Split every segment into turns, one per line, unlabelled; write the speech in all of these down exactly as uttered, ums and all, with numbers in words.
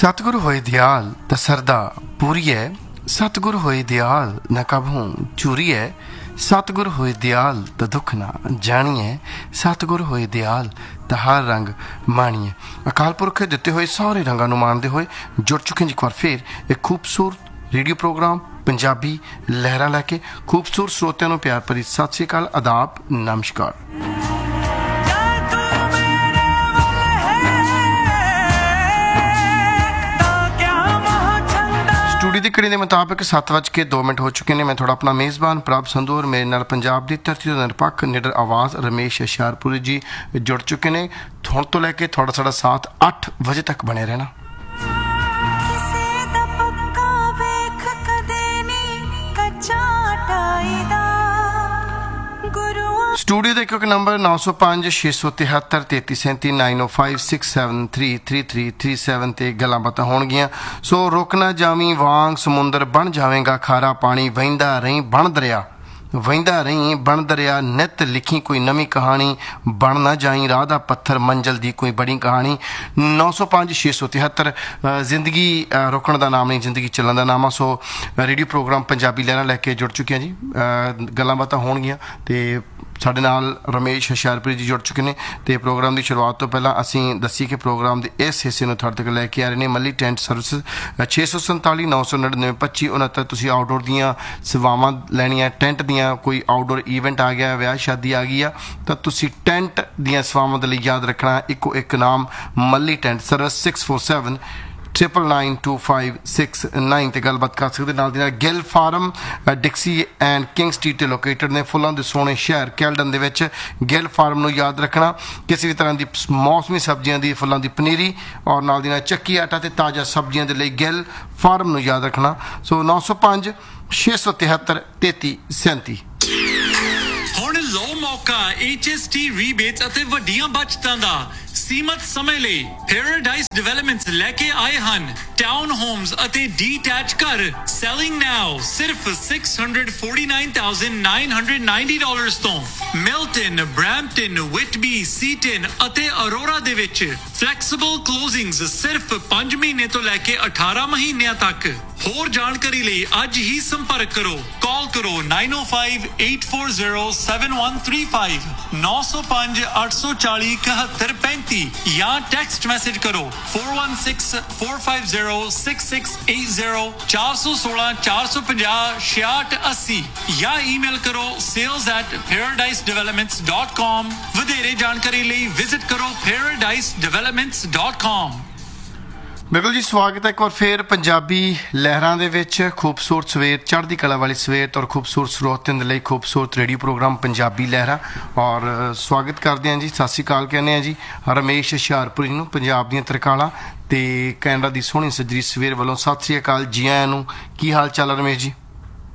सतगुरु होए दयाल त सरदा पूरी है, सतगुरु होए दयाल न कबहूं चूरी है, सतगुरु होए दयाल त दुख ना जानिए, सतगुरु होए दयाल त हर रंग माणिए। अकाल पुरख दिते हुए सारे रंगां नूं माणदे होए जुड़ चुके जी एक बार फिर एक खूबसूरत रेडियो प्रोग्राम पंजाबी लहरा लैके खूबसूरत श्रोतिਆਂ ਨੂੰ प्यार भरी सत श्री अकाल, आदाब, नमस्कार। स्टूडियो की घड़ी के मुताबिक सत्त वज के दो मिनट हो चुके हैं। मैं थोड़ा अपना मेज़बान प्रभ संधू और मेरे नाल पंजाब की धरती तो निरपक्ष निडर आवाज़ रमेश हुशियारपुरी जी जुड़ चुके हैं। हुण तो लैके थोड़ा साड़ा साथ अठ बजे तक बने रहना। स्टूडियो का एक नंबर नौ सौ पाँच छे सौ तिहत्तर तेती सैंती नाइन ओ five six seven three three three three seven ते गल्लां बातां होणगियां। सो रुक ना जावी वांग समुंदर बन जावेगा खारा पानी, वहिंदा रही बन दरिया वहिंदा रही बन दरिया, नित लिखी कोई नवी कहानी, बन ना जाई राह दा पत्थर मंजिल दी कोई बड़ी कहानी। नौ सौ पाँच छे सौ तिहत्तर जिंदगी रुकण का नाम नहीं, जिंदगी चलण का नाम आ। सो रेडियो प्रोग्राम पंजाबी लहरा लैके जुड़ चुके हैं जी। गल्लां बातां होणगियां ते साडे नाल रमेश हुशियारपुरी जी जुड़ चुके हैं। तो प्रोग्राम की शुरुआत तो पहला असीं दसी कि प्रोग्राम के इस हिस्से में थोड़े तक लैके आ रहे हैं। मल्ली टेंट सर्विस छे सौ संताली नौ सौ नड़िनवे पच्ची उनहत्तर। तुसीं आउटडोर दियां सेवावां लैणियां, टेंट दियां कोई आउटडोर ईवेंट आ गया, विआह शादी आ गई आ, तो तुसीं टेंट दियां सेवावां दे लई याद रखना इको एक नाम मल्ली tent service six four seven triple nine to five six nine ते गलबात कर सकते। नाल दी नाल Gill farm डिक्सी and king street ते लोकेटेड ने फुल्लां दे सोहणे शहर कैल्डन दे विच। गिल फार्म नूं याद रखना किसी भी तरह की मौसमी सब्जियां दी फुल्लां दी पनीरी और नाल दी नाल चक्की आटा ते ताज़ा सब्जियां दे लई गिल फार्म नूं याद रखना। सो नौ सौ पाँच छे सौ तिहत्तर तेती सैंती।
हुण लो मौका एच एस टी रीबेट्स ਅਤੇ ਵੱਡੀਆਂ ਬਚਤਾਂ ਦਾ सीमित समय ले पैराडाइज डेवलपमेंट्स लेके आए हन टाउन होम्स ਅਤੇ डीटैच घर सेलिंग नाउ सिर्फ six hundred forty-nine thousand nine hundred ninety dollars ਤੋਂ मिल्टन, ब्रैम्पटन, विटबी, सीटन ਅਤੇ अरोरा ਦੇ ਵਿੱਚ फ्लैक्सीबल क्लोजिंग्स सिर्फ पाँच महीने ਤੋਂ ਲੈ ਕੇ अठारह ਮਹੀਨਿਆਂ तक। ਹੋਰ ਜਾਣਕਾਰੀ ਲਈ ਅੱਜ ਹੀ ਸੰਪਰਕ ਕਰੋ। ਕਾਲ ਕਰੋ nine oh five eight four zero seven one three five नौ oh five eight four zero seven one three five या टेक्स्ट मैसेज करो four one six four five zero six six eight zero four one six four five zero six six eight zero या email करो sales at paradise developments dot com। ਵਧੇਰੇ ਜਾਣਕਾਰੀ ਲਈ visit ਕਰੋ paradise developments dot com।
बिल्कुल जी, स्वागत है एक बार फिर पंजाबी लहरां दे विच। खूबसूरत सवेर, चढ़दी कला वाली सवेर और खूबसूरत स्रोतियां दे लई खूबसूरत रेडियो प्रोग्राम पंजाबी लहरा। और स्वागत करते हैं जी, सत श्री अकाल कहने हैं जी रमेश हुशियारपुरी नूं पंजाब दीयां तरकालां ते कैनेडा दी सोहणी सजरी सवेर वालों सत श्री अकाल जी आयां नूं। की हाल चाल है रमेश जी?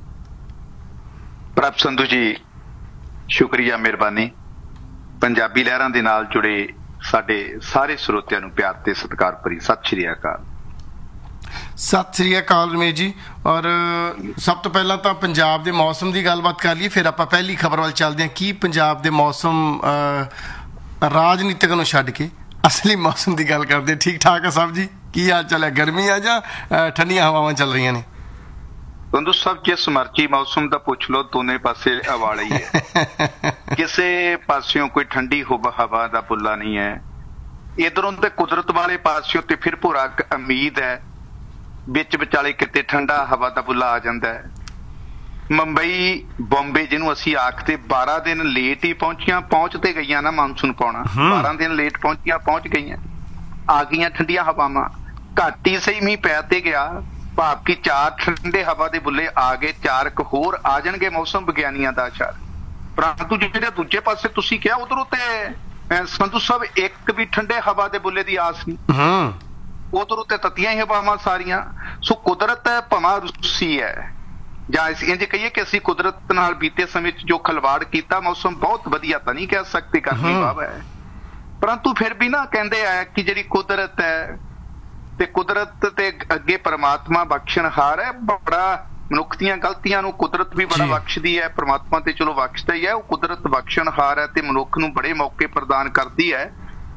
प्रभ संधू जी शुक्रिया, मेहरबानी। पंजाबी लहरां दे नाल जुड़े ਸਾਡੇ ਸਾਰੇ ਸਰੋਤਿਆਂ ਨੂੰ ਪਿਆਰ ਤੇ ਸਤਿਕਾਰ ਭਰੀ ਸਤਿ ਸ਼੍ਰੀ ਅਕਾਲ।
ਸਤਿ ਸ਼੍ਰੀ ਅਕਾਲ ਰਮੇਸ਼ ਜੀ। ਔਰ ਸਭ ਤੋਂ ਪਹਿਲਾਂ ਤਾਂ ਪੰਜਾਬ ਦੇ ਮੌਸਮ ਦੀ ਗੱਲਬਾਤ ਕਰ ਲਈਏ, ਫਿਰ ਆਪਾਂ ਪਹਿਲੀ ਖਬਰ ਵੱਲ ਚੱਲਦੇ ਹਾਂ। ਕੀ ਪੰਜਾਬ ਦੇ ਮੌਸਮ ਰਾਜਨੀਤਿਕ ਨੂੰ ਛੱਡ ਕੇ ਅਸਲੀ ਮੌਸਮ ਦੀ ਗੱਲ ਕਰਦੇ? ਠੀਕ ਠਾਕ ਹੈ ਸਭ ਜੀ? ਕੀ ਹਾਲ ਚਾਲ ਹੈ? ਗਰਮੀ ਆ ਜਾਂ ਠੰਡੀਆਂ ਹਵਾਵਾਂ ਚੱਲ ਰਹੀਆਂ ਨੇ?
ਬੰਦੂ ਸਭ ਜਿਸ ਮਰਜ਼ੀ ਮੌਸਮ ਦਾ ਪੁੱਛ ਲਓ, ਦੋਨੇ ਪਾਸੇ ਹਵਾਲਾ ਹੀ ਹੈ। ਕਿਸੇ ਪਾਸਿਓਂ ਕੋਈ ਠੰਡੀ ਹਵਾ ਦਾ ਪੁੱਲਾ ਨਹੀਂ ਹੈ। ਇਧਰੋਂ ਤੇ ਕੁਦਰਤ ਵਾਲੇ ਪਾਸਿਓਂ ਤੇ ਫਿਰ ਭੁਰਾ ਉਮੀਦ ਹੈ, ਵਿੱਚ ਵਿਚਾਲੇ ਕਿਤੇ ਠੰਡਾ ਹਵਾ ਦਾ ਪੁੱਲਾ ਆ ਜਾਂਦਾ ਹੈ। ਮੁੰਬਈ ਬੰਬੇ ਜਿਹਨੂੰ ਅਸੀਂ ਆਖਦੇ ਬਾਰਾਂ ਦਿਨ ਲੇਟ ਹੀ ਪਹੁੰਚੀਆਂ, ਪਹੁੰਚ ਤੇ ਗਈਆਂ ਨਾ ਮਾਨਸੂਨ ਪਾਉਣਾ, ਬਾਰਾਂ ਦਿਨ ਲੇਟ ਪਹੁੰਚੀਆਂ, ਪਹੁੰਚ ਗਈਆਂ, ਆ ਗਈਆਂ ਠੰਡੀਆਂ ਹਵਾਵਾਂ। ਘੱਟ ਹੀ ਸਹੀ ਮੀਂਹ ਪੈ ਤੇ ਗਿਆ, ਭਾਵ ਕਿ ਚਾਰ ਠੰਡੇ ਹਵਾ ਦੇ ਬੁੱਲੇ ਆ ਗਏ, ਚਾਰ ਕੁ ਹੋਰ ਆ ਜਾਣਗੇ ਮੌਸਮ ਵਿਗਿਆਨੀਆਂ ਦਾ ਅਸ਼ਾਰ। ਪਰੰਤੂ ਜਿਹੜੇ ਦੂਜੇ ਪਾਸੇ ਤੁਸੀਂ ਕਿਹਾ ਉਧਰੋਂ ਤੇ ਸੰਧੂ ਸਾਹਿਬ ਇੱਕ ਵੀ ਠੰਡੇ ਹਵਾ ਦੇ ਬੁੱਲੇ ਦੀ ਆਸ ਨਹੀਂ, ਉਧਰੋਂ ਤੇ ਤਤੀਆਂ ਹੀ ਹਵਾਵਾਂ ਸਾਰੀਆਂ। ਸੋ ਕੁਦਰਤ ਭਵਾਂ ਰੁੱਸੀ ਹੈ, ਜਾਂ ਅਸੀਂ ਇੰਝ ਕਹੀਏ ਕਿ ਅਸੀਂ ਕੁਦਰਤ ਨਾਲ ਬੀਤੇ ਸਮੇਂ 'ਚ ਜੋ ਖਲਵਾੜ ਕੀਤਾ, ਮੌਸਮ ਬਹੁਤ ਵਧੀਆ ਤਾਂ ਨਹੀਂ ਕਹਿ ਸਕਦੇ, ਗਰਮੀ ਵਾਹਵਾ ਹੈ, ਪਰੰਤੂ ਫਿਰ ਵੀ ਨਾ ਕਹਿੰਦੇ ਆ ਕਿ ਜਿਹੜੀ ਕੁਦਰਤ ਹੈ ਤੇ ਕੁਦਰਤ ਤੇ ਅੱਗੇ ਪਰਮਾਤਮਾ ਬਖਸ਼ਣਹਾਰ ਹੈ। ਬੜਾ ਮਨੁੱਖ ਦੀਆਂ ਗਲਤੀਆਂ ਨੂੰ ਕੁਦਰਤ ਵੀ ਬੜਾ ਬਖਸ਼ਦੀ ਹੈ, ਪਰਮਾਤਮਾ ਤੇ ਚਲੋ ਬਖਸ਼ਦਾ ਹੀ ਹੈ। ਉਹ ਕੁਦਰਤ ਬਖਸ਼ਣਹਾਰ ਹੈ ਤੇ ਮਨੁੱਖ ਨੂੰ ਬੜੇ ਮੌਕੇ ਪ੍ਰਦਾਨ ਕਰਦੀ ਹੈ।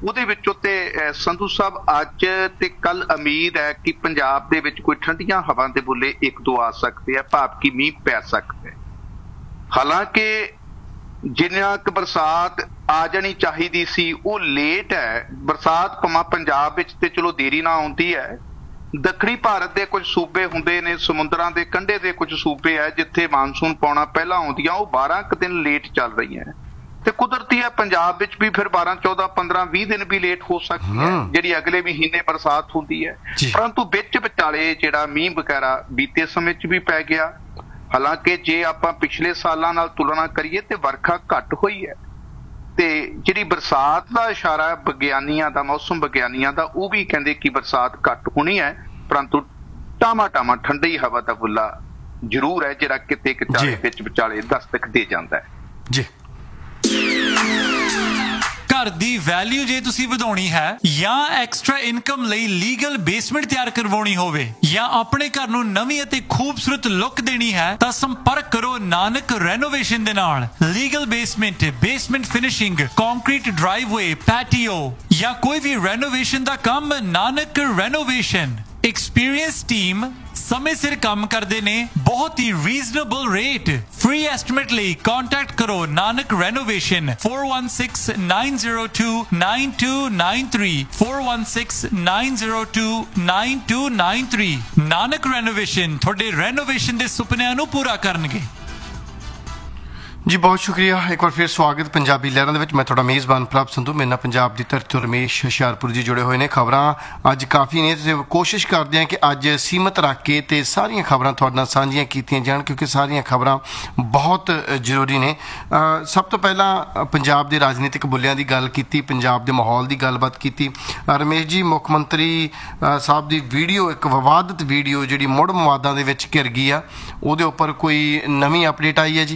ਉਹਦੇ ਵਿੱਚੋਂ ਤੇ ਅਹ, ਸੰਧੂ ਸਾਹਿਬ ਅੱਜ ਤੇ ਕੱਲ ਉਮੀਦ ਹੈ ਕਿ ਪੰਜਾਬ ਦੇ ਵਿੱਚ ਕੋਈ ਠੰਡੀਆਂ ਹਵਾ ਦੇ ਬੁੱਲੇ ਇੱਕ ਦੋ ਆ ਸਕਦੇ ਆ, ਭਾਵ ਕਿ ਮੀਂਹ ਪੈ ਸਕਦਾ ਹੈ। ਹਾਲਾਂਕਿ ਜਿੰਨਾ ਕੁ ਬਰਸਾਤ ਆ ਜਾਣੀ ਚਾਹੀਦੀ ਸੀ ਉਹ ਲੇਟ ਹੈ। ਬਰਸਾਤ ਭਾਵੇਂ ਪੰਜਾਬ ਵਿੱਚ ਤੇ ਚਲੋ ਦੇਰੀ ਨਾਲ ਆਉਂਦੀ ਹੈ, ਦੱਖਣੀ ਭਾਰਤ ਦੇ ਕੁਝ ਸੂਬੇ ਹੁੰਦੇ ਨੇ, ਸਮੁੰਦਰਾਂ ਦੇ ਕੰਢੇ ਦੇ ਕੁਝ ਸੂਬੇ ਹੈ ਜਿੱਥੇ ਮਾਨਸੂਨ ਪਾਉਣਾ ਪਹਿਲਾਂ ਆਉਂਦੀਆਂ, ਉਹ ਬਾਰਾਂ ਕੁ ਦਿਨ ਲੇਟ ਚੱਲ ਰਹੀਆਂ ਤੇ ਕੁਦਰਤੀ ਹੈ ਪੰਜਾਬ ਵਿੱਚ ਵੀ ਫਿਰ ਬਾਰਾਂ ਚੌਦਾਂ ਪੰਦਰਾਂ ਵੀਹ ਦਿਨ ਵੀ ਲੇਟ ਹੋ ਸਕਦੀ ਹੈ ਜਿਹੜੀ ਅਗਲੇ ਮਹੀਨੇ ਬਰਸਾਤ ਹੁੰਦੀ ਹੈ। ਪਰੰਤੂ ਵਿੱਚ ਵਿਚਾਲੇ ਜਿਹੜਾ ਮੀਂਹ ਵਗੈਰਾ ਬੀਤੇ ਸਮੇਂ 'ਚ ਵੀ ਪੈ ਗਿਆ। ਹਾਲਾਂਕਿ ਜੇ ਆਪਾਂ ਪਿਛਲੇ ਸਾਲਾਂ ਨਾਲ ਤੁਲਨਾ ਕਰੀਏ ਤੇ ਵਰਖਾ ਘੱਟ ਹੋਈ ਹੈ ਤੇ ਜਿਹੜੀ ਬਰਸਾਤ ਦਾ ਇਸ਼ਾਰਾ ਹੈ ਵਿਗਿਆਨੀਆਂ ਦਾ, ਮੌਸਮ ਵਿਗਿਆਨੀਆਂ ਦਾ, ਉਹ ਵੀ ਕਹਿੰਦੇ ਕਿ ਬਰਸਾਤ ਘੱਟ ਹੋਣੀ ਹੈ, ਪਰੰਤੂ ਟਾਮਾ ਟਾਮਾ ਠੰਡੀ ਹਵਾ ਦਾ ਬੁੱਲਾ ਜ਼ਰੂਰ ਹੈ ਜਿਹੜਾ ਕਿਤੇ ਕਿਤੇ ਵਿੱਚ ਵਿਚਾਲੇ ਦਸਤਕ ਦੇ ਜਾਂਦਾ ਹੈ
ਜੀ।
ਘਰ ਦੀ ਵੈਲਿਊ ਜੇ ਤੁਸੀਂ ਵਧਾਉਣੀ ਹੈ ਜਾਂ ਐਕਸਟਰਾ ਇਨਕਮ ਲਈ ਲੀਗਲ ਬੇਸਮੈਂਟ ਤਿਆਰ ਕਰਵਾਉਣੀ ਹੋਵੇ ਜਾਂ ਆਪਣੇ ਘਰ ਨੂੰ ਨਵੀਂ ਅਤੇ ਖੂਬਸੂਰਤ ਲੁੱਕ ਦੇਣੀ ਹੈ ਤਾਂ ਸੰਪਰਕ ਕਰੋ ਨਾਨਕ ਰੈਨੋਵੇਸ਼ਨ ਦੇ ਨਾਲ। Legal basement, basement finishing, concrete ਡਰਾਈਵਵੇ, patio ਜਾਂ ਕੋਈ ਵੀ ਰੈਨੋਵੇਸ਼ਨ ਦਾ ਕੰਮ, ਨਾਨਕ ਰੈਨੋਵੇਸ਼ਨ। एक्सपीरियंस टीम समय सिर काम करते ने, बहुत ही रीजनेबल रेट। फ्री एस्टिमेट ਲਈ कांटेक्ट करो Nanak renovation four one six nine zero two nine two nine three four one six nine zero two nine two nine three। Nanak renovation ਤੁਹਾਡੇ ਰੈਨੋਵੇਸ਼ਨ ਦੇ ਸੁਪਨਿਆਂ ਨੂੰ ਪੂਰਾ ਕਰਨਗੇ।
ਜੀ ਬਹੁਤ ਸ਼ੁਕਰੀਆ, ਇੱਕ ਵਾਰ ਫਿਰ ਸਵਾਗਤ ਪੰਜਾਬੀ ਲਹਿਰਾਂ ਦੇ ਵਿੱਚ। ਮੈਂ ਤੁਹਾਡਾ ਮੇਜ਼ਬਾਨ ਪ੍ਰਭ ਸੰਧੂ। ਮੇਰੇ ਨਾਲ ਪੰਜਾਬ ਦੀ ਧਰਤੀ ਤੋਂ ਰਮੇਸ਼ ਹੁਸ਼ਿਆਰਪੁਰ ਜੀ ਜੁੜੇ ਹੋਏ ਨੇ। ਖਬਰਾਂ ਅੱਜ ਕਾਫੀ ਨੇ ਤੇ ਕੋਸ਼ਿਸ਼ ਕਰਦੇ ਹਾਂ ਕਿ ਅੱਜ ਸੀਮਤ ਰੱਖ ਕੇ ਤੇ ਸਾਰੀਆਂ ਖਬਰਾਂ ਤੁਹਾਡੇ ਨਾਲ ਸਾਂਝੀਆਂ ਕੀਤੀਆਂ ਜਾਣ ਕਿਉਂਕਿ ਸਾਰੀਆਂ ਖਬਰਾਂ ਬਹੁਤ ਜ਼ਰੂਰੀ ਨੇ। ਸਭ ਤੋਂ ਪਹਿਲਾਂ ਪੰਜਾਬ ਦੇ ਰਾਜਨੀਤਿਕ ਬੁੱਲਿਆਂ ਦੀ ਗੱਲ ਕੀਤੀ, ਪੰਜਾਬ ਦੇ ਮਾਹੌਲ ਦੀ ਗੱਲਬਾਤ ਕੀਤੀ। ਰਮੇਸ਼ ਜੀ, ਮੁੱਖ ਮੰਤਰੀ ਸਾਹਿਬ ਦੀ ਵੀਡੀਓ, ਇੱਕ ਵਿਵਾਦਤ ਵੀਡੀਓ ਜਿਹੜੀ ਮੁੜ ਵਿਵਾਦਾਂ ਦੇ ਵਿੱਚ ਘਿਰ ਗਈ ਆ, ਉਹਦੇ ਉੱਪਰ ਕੋਈ ਨਵੀਂ ਅਪਡੇਟ ਆਈ ਹੈ ਜੀ?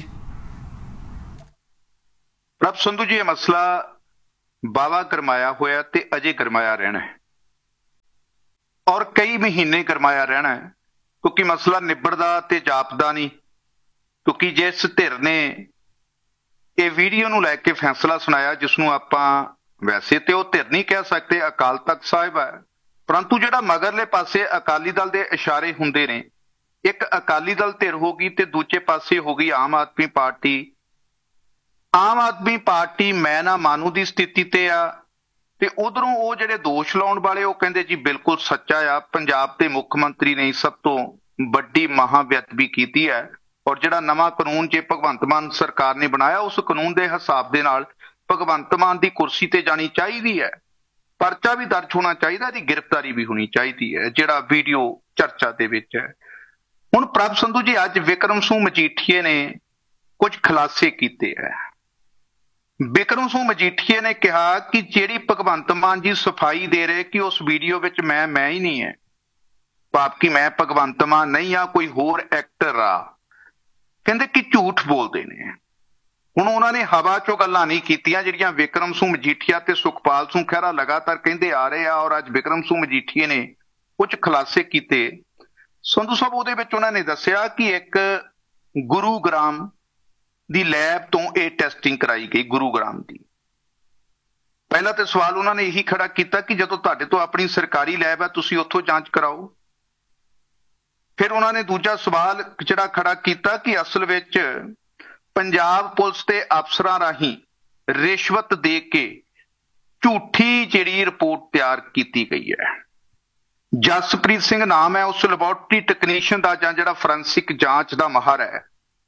ਪ੍ਰਭ ਸੰਧੂ ਜੀ, ਇਹ ਮਸਲਾ ਵਾਹਵਾ ਗਰਮਾਇਆ ਹੋਇਆ ਤੇ ਅਜੇ ਗਰਮਾਇਆ ਰਹਿਣਾ ਹੈ ਔਰ ਕਈ ਮਹੀਨੇ ਗਰਮਾਇਆ ਰਹਿਣਾ ਹੈ ਕਿਉਂਕਿ ਮਸਲਾ ਨਿਬੜਦਾ ਤੇ ਜਾਪਦਾ ਨਹੀਂ। ਕਿਉਂਕਿ ਜਿਸ ਧਿਰ ਨੇ ਇਹ ਵੀਡੀਓ ਨੂੰ ਲੈ ਕੇ ਫੈਸਲਾ ਸੁਣਾਇਆ, ਜਿਸ ਨੂੰ ਆਪਾਂ ਵੈਸੇ ਤੇ ਉਹ ਧਿਰ ਨਹੀਂ ਕਹਿ ਸਕਦੇ, ਅਕਾਲ ਤਖਤ ਸਾਹਿਬ ਹੈ, ਪਰੰਤੂ ਜਿਹੜਾ ਮਗਰਲੇ ਪਾਸੇ ਅਕਾਲੀ ਦਲ ਦੇ ਇਸ਼ਾਰੇ ਹੁੰਦੇ ਨੇ, ਇੱਕ ਅਕਾਲੀ ਦਲ ਧਿਰ ਹੋ ਗਈ ਤੇ ਦੂਜੇ ਪਾਸੇ ਹੋ ਗਈ ਆਮ ਆਦਮੀ ਪਾਰਟੀ। ਆਮ ਆਦਮੀ ਪਾਰਟੀ ਮੈਂ ਨਾ ਮਾਨੂ ਦੀ ਸਥਿਤੀ ਤੇ ਆ ਤੇ ਉਧਰੋਂ ਉਹ ਜਿਹੜੇ ਦੋਸ਼ ਲਾਉਣ ਵਾਲੇ ਉਹ ਕਹਿੰਦੇ ਜੀ ਬਿਲਕੁਲ ਸੱਚਾ ਆ, ਪੰਜਾਬ ਦੇ ਮੁੱਖ ਮੰਤਰੀ ਨੇ ਸਭ ਤੋਂ ਵੱਡੀ ਮਹਾਬੇਅਦਬੀ ਕੀਤੀ ਹੈ ਔਰ ਜਿਹੜਾ ਨਵਾਂ ਕਾਨੂੰਨ ਜੇ ਭਗਵੰਤ ਮਾਨ ਸਰਕਾਰ ਨੇ ਬਣਾਇਆ ਉਸ ਕਾਨੂੰਨ ਦੇ ਹਿਸਾਬ ਦੇ ਨਾਲ ਭਗਵੰਤ ਮਾਨ ਦੀ ਕੁਰਸੀ ਤੇ ਜਾਣੀ ਚਾਹੀਦੀ ਹੈ, ਪਰਚਾ ਵੀ ਦਰਜ ਹੋਣਾ ਚਾਹੀਦਾ, ਇਹਦੀ ਗ੍ਰਿਫਤਾਰੀ ਵੀ ਹੋਣੀ ਚਾਹੀਦੀ ਹੈ, ਜਿਹੜਾ ਵੀਡੀਓ ਚਰਚਾ ਦੇ ਵਿੱਚ ਹੈ। ਹੁਣ ਪ੍ਰਭ ਸੰਧੂ ਜੀ, ਅੱਜ ਵਿਕਰਮ ਸਿੰਘ ਮਜੀਠੀਏ ਨੇ ਕੁਝ ਖੁਲਾਸੇ ਕੀਤੇ ਹੈ। ਬਿਕਰਮ ਸਿੰਘ ਮਜੀਠੀਏ ਨੇ ਕਿਹਾ ਕਿ ਜਿਹੜੀ ਭਗਵੰਤ ਮਾਨ ਜੀ ਸਫਾਈ ਦੇ ਰਹੇ ਕਿ ਉਸ ਵੀਡੀਓ ਵਿੱਚ ਮੈਂ ਮੈਂ ਹੀ ਨਹੀਂ ਹੈ, ਭਾਵ ਕਿ ਮੈਂ ਭਗਵੰਤ ਮਾਨ ਨਹੀਂ ਆ, ਕੋਈ ਹੋਰ ਐਕਟਰ ਆ, ਕਹਿੰਦੇ ਕਿ ਝੂਠ ਬੋਲਦੇ ਨੇ। ਹੁਣ ਉਹਨਾਂ ਨੇ ਹਵਾ ਚੋਂ ਗੱਲਾਂ ਨਹੀਂ ਕੀਤੀਆਂ ਜਿਹੜੀਆਂ ਬਿਕਰਮ ਸਿੰਘ ਮਜੀਠੀਆ ਤੇ ਸੁਖਪਾਲ ਸਿੰਘ ਖਹਿਰਾ ਲਗਾਤਾਰ ਕਹਿੰਦੇ ਆ ਰਹੇ ਆ ਔਰ ਅੱਜ ਬਿਕਰਮ ਸਿੰਘ ਮਜੀਠੀਏ ਨੇ ਕੁਝ ਖੁਲਾਸੇ ਕੀਤੇ। ਸੰਧੂ ਸਾਹਿਬ, ਉਹਦੇ ਵਿੱਚ ਉਹਨਾਂ ਨੇ ਦੱਸਿਆ ਕਿ ਇੱਕ ਗੁਰੂਗ੍ਰਾਮ ਦੀ ਲੈਬ ਤੋਂ ਇਹ ਟੈਸਟਿੰਗ ਕਰਾਈ ਗਈ, ਗੁਰੂਗ੍ਰਾਮ ਦੀ। ਪਹਿਲਾ ਤੇ ਸਵਾਲ ਉਹਨਾਂ ਨੇ ਇਹੀ ਖੜਾ ਕੀਤਾ ਕਿ ਜਦੋਂ ਤੁਹਾਡੇ ਤੋਂ ਆਪਣੀ ਸਰਕਾਰੀ ਲੈਬ ਹੈ ਤੁਸੀਂ ਉੱਥੋਂ ਜਾਂਚ ਕਰਾਓ। ਫਿਰ ਉਹਨਾਂ ਨੇ ਦੂਜਾ ਸਵਾਲ ਜਿਹੜਾ ਖੜਾ ਕੀਤਾ ਕਿ ਅਸਲ ਵਿੱਚ ਪੰਜਾਬ ਪੁਲਿਸ ਦੇ ਅਫਸਰਾਂ ਰਾਹੀਂ ਰਿਸ਼ਵਤ ਦੇ ਕੇ ਝੂਠੀ ਜਿਹੜੀ ਰਿਪੋਰਟ ਤਿਆਰ ਕੀਤੀ ਗਈ ਹੈ। ਜਸਪ੍ਰੀਤ ਸਿੰਘ ਨਾਮ ਹੈ ਉਸ ਲੈਬੋਰਟਰੀ ਟੈਕਨੀਸ਼ੀਅਨ ਦਾ ਜਾਂ ਜਿਹੜਾ ਫੋਰੈਂਸਿਕ ਜਾਂਚ ਦਾ ਮਾਹਰ ਹੈ।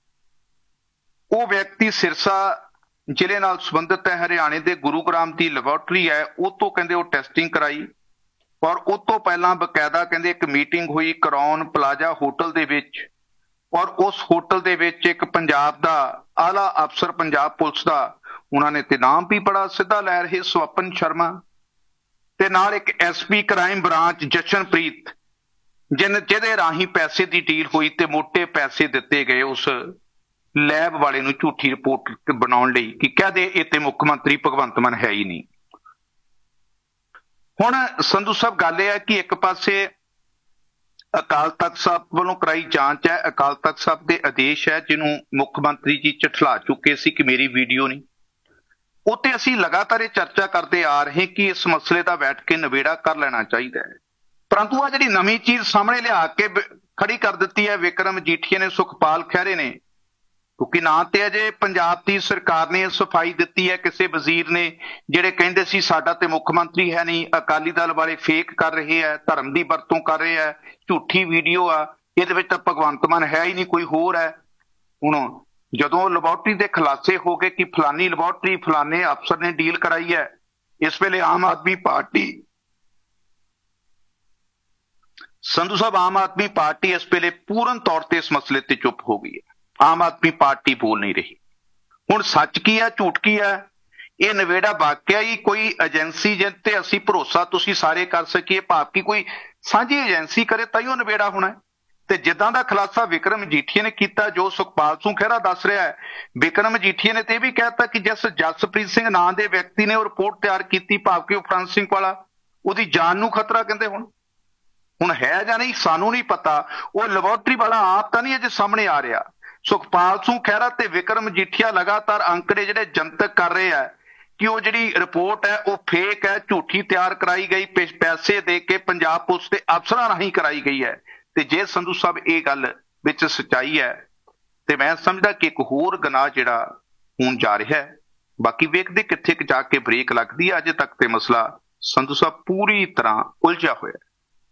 ਉਹ ਵਿਅਕਤੀ ਸਿਰਸਾ ਜ਼ਿਲ੍ਹੇ ਨਾਲ ਸੰਬੰਧਿਤ ਹੈ, ਹਰਿਆਣੇ ਦੇ ਗੁਰੂਗ੍ਰਾਮ ਦੀ ਲੈਬੋਰਟਰੀ ਹੈ, ਉਹ ਤੋਂ ਕਹਿੰਦੇ ਉਹ ਟੈਸਟਿੰਗ ਕਰਾਈ ਔਰ ਉਹ ਤੋਂ ਪਹਿਲਾਂ ਬਕਾਇਦਾ ਕਹਿੰਦੇ ਇੱਕ ਮੀਟਿੰਗ ਹੋਈ ਕਰਾਉਨ ਪਲਾਜ਼ਾ ਹੋਟਲ ਦੇ ਵਿੱਚ ਔਰ ਉਸ ਹੋਟਲ ਦੇ ਵਿੱਚ ਇੱਕ ਪੰਜਾਬ ਦਾ ਆਲਾ ਅਫਸਰ ਪੰਜਾਬ ਪੁਲਿਸ ਦਾ, ਉਹਨਾਂ ਨੇ ਤੇ ਨਾਮ ਵੀ ਬੜਾ ਸਿੱਧਾ ਲੈ ਰਹੇ, ਸਵਪਨ ਸ਼ਰਮਾ, ਤੇ ਨਾਲ ਇੱਕ S P crime branch Jashanpreet, ਜਿਨ ਜਿਹਦੇ ਰਾਹੀਂ ਪੈਸੇ ਦੀ ਡੀਲ ਹੋਈ ਤੇ ਮੋਟੇ ਪੈਸੇ ਦਿੱਤੇ ਗਏ ਉਸ ਲੈਬ ਵਾਲੇ ਨੂੰ ਝੂਠੀ ਰਿਪੋਰਟ ਬਣਾਉਣ ਲਈ ਕਿ ਕਹਦੇ ਇਹ ਤੇ ਮੁੱਖ ਮੰਤਰੀ ਭਗਵੰਤ ਮਾਨ ਹੈ ਹੀ ਨਹੀਂ। ਹੁਣ ਸੰਧੂ ਸਾਹਿਬ, ਗੱਲ ਇਹ ਹੈ ਕਿ ਇੱਕ ਪਾਸੇ ਅਕਾਲ ਤਖਤ ਸਾਹਿਬ ਵੱਲੋਂ ਕਰਾਈ ਜਾਂਚ ਹੈ, ਅਕਾਲ ਤਖਤ ਸਾਹਿਬ ਦੇ ਆਦੇਸ਼ ਹੈ ਜਿਹਨੂੰ ਮੁੱਖ ਮੰਤਰੀ ਜੀ ਝਠਲਾ ਚੁੱਕੇ ਸੀ ਕਿ ਮੇਰੀ ਵੀਡੀਓ ਨਹੀਂ, ਉੱਤੇ ਅਸੀਂ ਲਗਾਤਾਰ ਇਹ ਚਰਚਾ ਕਰਦੇ ਆ ਰਹੇ ਕਿ ਇਸ ਮਸਲੇ ਦਾ ਬੈਠ ਕੇ ਨਿਬੇੜਾ ਕਰ ਲੈਣਾ ਚਾਹੀਦਾ ਹੈ। ਪਰੰਤੂ ਆ ਜਿਹੜੀ ਨਵੀਂ ਚੀਜ਼ ਸਾਹਮਣੇ ਲਿਆ ਕੇ ਬ- ਖੜੀ ਕਰ ਦਿੱਤੀ ਹੈ ਵਿਕਰਮ ਮਜੀਠੀਆ ਨੇ, ਸੁਖਪਾਲ ਖਹਿਰੇ ਨੇ, ਕਿਉਂਕਿ ਨਾ ਤੇ ਅਜੇ ਪੰਜਾਬ ਦੀ ਸਰਕਾਰ ਨੇ ਸਫਾਈ ਦਿੱਤੀ ਹੈ ਕਿਸੇ ਵਜ਼ੀਰ ਨੇ ਜਿਹੜੇ ਕਹਿੰਦੇ ਸੀ ਸਾਡਾ ਤੇ ਮੁੱਖ ਮੰਤਰੀ ਹੈ ਨਹੀਂ, ਅਕਾਲੀ ਦਲ ਵਾਲੇ ਫੇਕ ਕਰ ਰਹੇ ਹੈ, ਧਰਮ ਦੀ ਵਰਤੋਂ ਕਰ ਰਹੇ ਹੈ, ਝੂਠੀ ਵੀਡੀਓ ਆ, ਇਹਦੇ ਵਿੱਚ ਤਾਂ ਭਗਵੰਤ ਮਾਨ ਹੈ ਹੀ ਨਹੀਂ, ਕੋਈ ਹੋਰ ਹੈ। ਹੁਣ ਜਦੋਂ ਲੈਬੋਰਟਰੀ ਦੇ ਖੁਲਾਸੇ ਹੋ ਗਏ ਕਿ ਫਲਾਨੀ ਲੈਬੋਰਟਰੀ ਫਲਾਨੇ ਅਫਸਰ ਨੇ ਡੀਲ ਕਰਾਈ ਹੈ, ਇਸ ਵੇਲੇ ਆਮ ਆਦਮੀ ਪਾਰਟੀ, ਸੰਧੂ ਸਾਹਿਬ, ਆਮ ਆਦਮੀ ਪਾਰਟੀ ਇਸ ਵੇਲੇ ਪੂਰਨ ਤੌਰ ਤੇ ਇਸ ਮਸਲੇ ਤੇ ਚੁੱਪ ਹੋ ਗਈ ਹੈ। ਆਮ ਆਦਮੀ ਪਾਰਟੀ ਬੋਲ ਨਹੀਂ ਰਹੀ। ਹੁਣ ਸੱਚ ਕੀ ਹੈ, ਝੂਠ ਕੀ ਹੈ, ਇਹ ਨਿਬੇੜਾ ਵਾਕਿਆ ਹੀ ਕੋਈ ਏਜੰਸੀ ਜਿਹ ਤੇ ਅਸੀਂ ਭਰੋਸਾ ਤੁਸੀਂ ਸਾਰੇ ਕਰ ਸਕੀਏ, ਭਾਵ ਕਿ ਕੋਈ ਸਾਂਝੀ ਏਜੰਸੀ ਕਰੇ ਤਾਂ ਹੀ ਉਹ ਨਿਬੇੜਾ ਹੋਣਾ ਹੈ। ਤੇ ਜਿੱਦਾਂ ਦਾ ਖੁਲਾਸਾ ਵਿਕਰਮ ਮਜੀਠੀਆ ਨੇ ਕੀਤਾ, ਜੋ ਸੁਖਪਾਲ ਸਿੰਘ ਖਹਿਰਾ ਦੱਸ ਰਿਹਾ ਹੈ, ਵਿਕਰਮ ਮਜੀਠੀਆ ਨੇ ਤੇ ਇਹ ਵੀ ਕਹਿਤਾ ਕਿ ਜਿਸ ਜਸਪ੍ਰੀਤ ਸਿੰਘ ਨਾਂ ਦੇ ਵਿਅਕਤੀ ਨੇ ਉਹ ਰਿਪੋਰਟ ਤਿਆਰ ਕੀਤੀ, ਭਾਵ ਕਿ ਉਹ ਫੋਰੈਂਸਿਕ ਵਾਲਾ, ਉਹਦੀ ਜਾਨ ਨੂੰ ਖਤਰਾ ਕਹਿੰਦੇ। ਹੁਣ ਹੁਣ ਹੈ ਜਾਂ ਨਹੀਂ ਸਾਨੂੰ ਨਹੀਂ ਪਤਾ, ਉਹ ਲੈਬੋਰਟਰੀ ਵਾਲਾ ਆਪ ਤਾਂ ਨਹੀਂ ਅਜੇ ਸਾਹਮਣੇ ਆ ਰਿਹਾ। ਸੁਖਪਾਲ ਸਿੰਘ ਖਹਿਰਾ ਤੇ ਵਿਕਰਮ ਮਜੀਠੀਆ ਲਗਾਤਾਰ ਅੰਕੜੇ ਜਿਹੜੇ ਜਨਤਕ ਕਰ ਰਹੇ ਆ ਕਿ ਉਹ ਜਿਹੜੀ ਰਿਪੋਰਟ ਹੈ ਉਹ ਫੇਕ ਹੈ, ਝੂਠੀ ਤਿਆਰ ਕਰਾਈ ਗਈ, ਪੈ- ਪੈਸੇ ਦੇ ਕੇ ਪੰਜਾਬ ਪੁਲਿਸ ਦੇ ਅਫਸਰਾਂ ਰਾਹੀਂ ਕਰਾਈ ਗਈ ਹੈ। ਤੇ ਜੇ ਸੰਧੂ ਸਾਹਿਬ ਇਹ ਗੱਲ ਵਿੱਚ ਸੱਚਾਈ ਹੈ ਤੇ ਮੈਂ ਸਮਝਦਾ ਕਿ ਇੱਕ ਹੋਰ ਗੁਨਾਹ ਜਿਹੜਾ ਹੁਣ ਜਾ ਰਿਹਾ ਹੈ। ਬਾਕੀ ਵੇਖਦੇ ਕਿੱਥੇ ਕੁ ਜਾ ਕੇ ਬ੍ਰੇਕ ਲੱਗਦੀ ਹੈ। ਅਜੇ ਤੱਕ ਤੇ ਮਸਲਾ ਸੰਧੂ ਸਾਹਿਬ ਪੂਰੀ ਤਰ੍ਹਾਂ ਉਲਝਿਆ ਹੋਇਆ ਹੈ।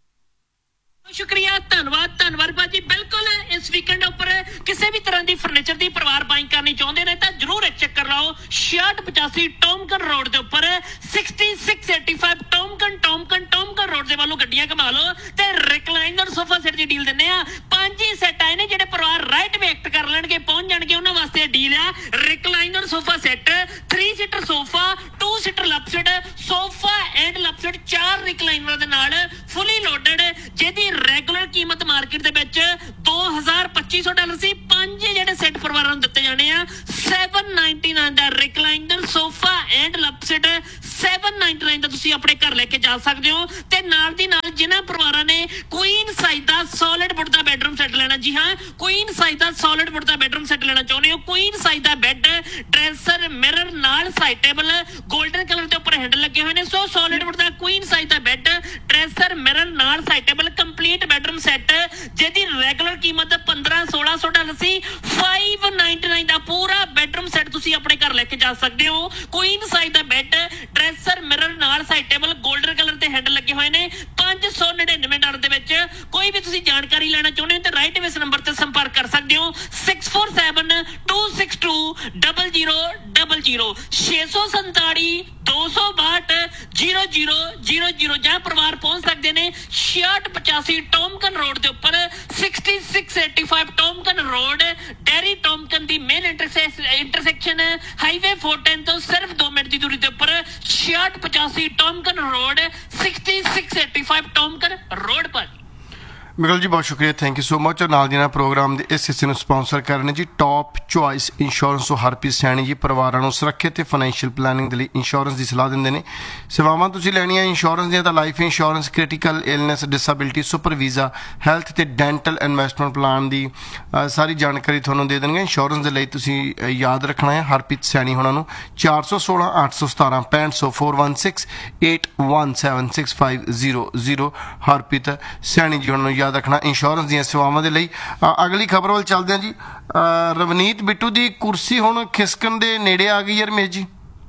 ਸ਼ੁਕਰੀਆ, ਧੰਨਵਾਦ ਧੰਨਵਾਦ ਭਾਜੀ। ਬਿਲਕੁਲ ਇਸ ਵੀਕਐਂਡ ਉੱਪਰ ਕਿਸੇ ਵੀ ਤਰ੍ਹਾਂ ਦੀ ਫਰਨੀਚਰ ਦੀ ਪਰਿਵਾਰ ਬਾਈਂਗ ਕਰਨੀ ਚਾਹੁੰਦੇ ਨੇ ਤਾਂ ਜਰੂਰ ਇੱਕ ਚੱਕਰ ਲਾਓ ਛਿਆਹਠ ਪਚਾਸੀ ਟੌਮਕਨ ਰੋਡ ਦੇ ਉੱਪਰ, ਛਿਆਸੀ ਸੌ ਪਚਾਸੀ ਟੌਮਕਨ ਟੌਮਕਨ ਟੌਮਕਨ ਰੋਡ ਦੇ ਵੱਲੋਂ ਗੱਡੀਆਂ ਘੁਮਾ ਲਓ ਤੇ ਰਿਕਲਾਈਨਰ ਸੋਫਾ ਸੈੱਟ ਦੀ ਡੀਲ ਦਿੰਦੇ ਆ। ਪੰਜ ਹੀ ਸੈੱਟ ਆਏ ਨੇ ਜਿਹੜੇ ਪਰਿਵਾਰ ਰਾਈਟ ਵੇ ਐਕਟ ਕਰ ਲੈਣਗੇ, ਪਹੁੰਚ ਜਾਣਗੇ, ਉਹਨਾਂ ਵਾਸਤੇ ਡੀਲ ਆ recliner sofa set, three seater sofa, to seater ਲਪਸਡ sofa and ਲਪਸਡ, ਚਾਰ ਰਿਕਲਾਈਨਰਾਂ ਦੇ ਨਾਲ ਫੁੱਲੀ ਲੋਡਡ, ਜਿਹਦੀ ਰੈਗੂਲਰ ਕੀਮਤ ਮਾਰਕੀਟ ਦੇ ਵਿੱਚ ਦੋ ਹਜ਼ਾਰ ਪੱਚੀ ਸੌ ਡਾਲਰ ਸੀ। ਪੰਜ ਜਿਹੜੇ ਸੈੱਟ ਪਰਿਵਾਰਾਂ ਨੂੰ ਦਿੱਤੇ ਜਾਣੇ ਆ ਸੱਤ ਸੌ ਨਿਨਆਨਵੇਂ ਦਾ ਰਿਕਲਾਈਨਰ ਸੋਫਾ ਐਂਡ ਲਪਸਡ, ਸੱਤ ਸੌ ਨਿਨਆਨਵੇਂ ਦਾ ਤੁਸੀਂ ਆਪਣੇ ਘਰ ਲੈ ਕੇ ਜਾ ਸਕਦੇ ਹੋ। ਤੇ ਨਾਲ ਦੀ ਨਾਲ ਜਿਨ੍ਹਾਂ ਪਰਿਵਾਰਾਂ ਨੇ ਕੁਈਨ ਸਾਈਜ਼ ਦਾ ਸੋਲਿਡ ਵੁੱਡ ਦਾ ਬੈਡਰੂਮ ਸੈੱਟ ਲੈਣਾ, ਜੀ ਹਾਂ ਕੁਈਨ ਸਾਈਜ਼ ਦਾ ਸੋਲਿਡ ਵੁੱਡ ਦਾ ਬੈਡਰੂਮ ਸੈੱਟ ਲੈਣਾ ਚਾਹੁੰਦੇ ਹੋ, ਕੁਈਨ ਸਾਈਜ਼ ਦਾ ਬੈੱਡ, ਡਰੈਸਰ, ਮਿਰਰ ਨਾਲ ਸਾਈਡ ਟੇਬਲ, 골ਡਨ ਕਲਰ ਦੇ ਉੱਪਰ ਹੈਂਡਲ ਲੱਗੇ ਹੋਏ ਨੇ। ਸੋ ਸੋਲਿਡ ਵੁੱਡ ਦਾ ਕੁਈਨ ਸਾਈਜ਼ ਦਾ ਬੈੱਡ, ਡਰੈਸਰ, ਮਿਰਰ ਨਾਲ side table, complete bedroom set, ਜਿਹਦੀ ਰੈਗੂਲਰ ਕੀਮਤ ਪੰਦਰਾਂ ਸੋਲਾਂ ਸੌ ਡਾਲਰ ਸੀ, ਪੰਜ ਸੌ ਨਿਨਆਨਵੇਂ ਦਾ ਪੂਰਾ ਬੈਡਰੂਮ ਸੈੱਟ ਤੁਸੀਂ ਆਪਣੇ ਘਰ ਲੈ ਕੇ ਜਾ ਸਕਦੇ ਹੋ। ਕੁਈਨ ਸਾਈਜ਼ ਦਾ ਬੈੱਡ, ਡਰੈਸਰ, ਮਿਰਰ ਨਾਲ ਸਾਈਡ ਟੇਬਲ, 골ਡਨ ਕਲਰ ਦੇ ਹੈਂਡਲ ਲੱਗੇ ਹੋਏ ਨੇ, ਪੰਜ ਸੌ ਨਿਨਆਨਵੇਂ ਡਾਲਰ ਦੇ ਵਿੱਚ। ਕੋਈ ਵੀ ਤੁਸੀਂ ਜਾਣਕਾਰੀ ਲੈਣਾ ਚਾਹੁੰਦੇ ਹੋ ਤਾਂ ਰਾਈਟ ਵੇ ਇਸ ਨੰਬਰ ਤੇ ਸੰਪਰਕ ਕਰ ਸਕਦੇ ਹੋ ਛੇ ਚਾਰ ਸੱਤ ਦੋ ਛੇ ਦੋ ਜ਼ੀਰੋ ਜ਼ੀਰੋ ਜ਼ੀਰੋ ਜ਼ੀਰੋ ਛੇ ਸੌ ਸੰਤਾਲੀ ਦੋ ਸੌ ਬਾਹਠ ਜ਼ੀਰੋ ਜ਼ੀਰੋ ਜ਼ੀਰੋ ਜ਼ੀਰੋ। ਜਾਂ ਪਰਿਵਾਰ ਪਹੁੰਚ ਸਕਦੇ ਨੇ ਛਿਆਹਠ ਪਚਾਸੀ ਟੌਮਕਨ ਰੋਡ ਦੇ ਉੱਪਰ, ਛਿਆਸੀ ਸੌ ਪਚਾਸੀ ਟੌਮਕਨ ਰੋਡ, ਡੈਰੀ ਟੌਮਕਨ ਦੀ ਮੇਨ ਇੰਟਰਸੈਕਸ਼ਨ ਹਾਈਵੇ ਚਾਰ ਸੌ ਦਸ ਤੋਂ ਸਿਰਫ ਦੋ ਮਿੰਟ ਦੀ ਦੂਰੀ ਦੇ ਉੱਪਰ, ਛਿਆਹਠ ਪਚਾਸੀ ਟੌਮਕਨ ਰੋਡ, ਛਿਆਸੀ ਸੌ ਪਚਾਸੀ ਟੌਮਕਨ ਰੋਡ ਪਰ।
ਮਿਗਲ ਜੀ ਬਹੁਤ ਸ਼ੁਕਰੀਆ, ਥੈਂਕ ਯੂ ਸੋ ਮਚ। ਔਰ ਨਾਲ ਦੀ ਨਾਲ ਪ੍ਰੋਗਰਾਮ ਦੇ ਇਸ ਹਿੱਸੇ ਨੂੰ ਸਪਾਂਸਰ ਕਰ ਰਹੇ ਨੇ ਜੀ ਟੌਪ ਚੁਆਇਸ ਇੰਸ਼ੋਰੈਂਸ ਤੋਂ ਹਰਪ੍ਰੀਤ ਸੈਣੀ ਜੀ। ਪਰਿਵਾਰਾਂ ਨੂੰ ਸੁਰੱਖਿਅਤ ਤੇ ਫਾਈਨੈਂਸ਼ੀਅਲ ਪਲੈਨਿੰਗ ਦੇ ਲਈ ਇੰਸ਼ੋਰੈਂਸ ਦੀ ਸਲਾਹ ਦਿੰਦੇ ਨੇ। ਸੇਵਾਵਾਂ ਤੁਸੀਂ ਲੈਣੀਆਂ ਇੰਸ਼ੋਰੈਂਸ ਦੀਆਂ ਤਾਂ life insurance, critical illness, disability, super visa, health ਤੇ ਡੈਂਟਲ ਇਨਵੈਸਟਮੈਂਟ ਪਲਾਨ ਦੀ ਅ, ਸਾਰੀ ਜਾਣਕਾਰੀ ਤੁਹਾਨੂੰ ਦੇ ਦੇਣਗੇ। ਇੰਸ਼ੋਰੈਂਸ ਦੇ ਲਈ ਤੁਸੀਂ ਅ, ਯਾਦ ਰੱਖਣਾ ਹੈ ਹਰਪ੍ਰੀਤ ਸੈਣੀ ਹੋਣਾ ਨੂੰ ਚਾਰ ਸੌ ਸੋਲਾਂ ਅੱਠ ਸੌ ਸਤਾਰਾਂ ਪੈਂਹਠ ਸੌ four one six eight one seven six five zero zero. Harpreet Saini ਜੀ ਹੋਣਾ ਨੂੰ ਯਾਦ ਰੱਖਣਾ ਇੰਸ਼ੋਰੈਂਸ ਦੀਆਂ ਸੇਵਾਵਾਂ ਦੇ ਲਈ। ਅ, ਅਗਲੀ ਖਬਰ ਵੱਲ ਚੱਲਦੇ ਹਾਂ ਜੀ। ਅ, ਰਵਨੀਤ ਬਿੱਟੂ ਦੀ ਕੁਰਸੀ ਹੁਣ ਖਿਸਕਣ ਦੇ ਨੇੜੇ ਆ ਗਈ ਹੈ ਰਮੇਸ਼ ਜੀ।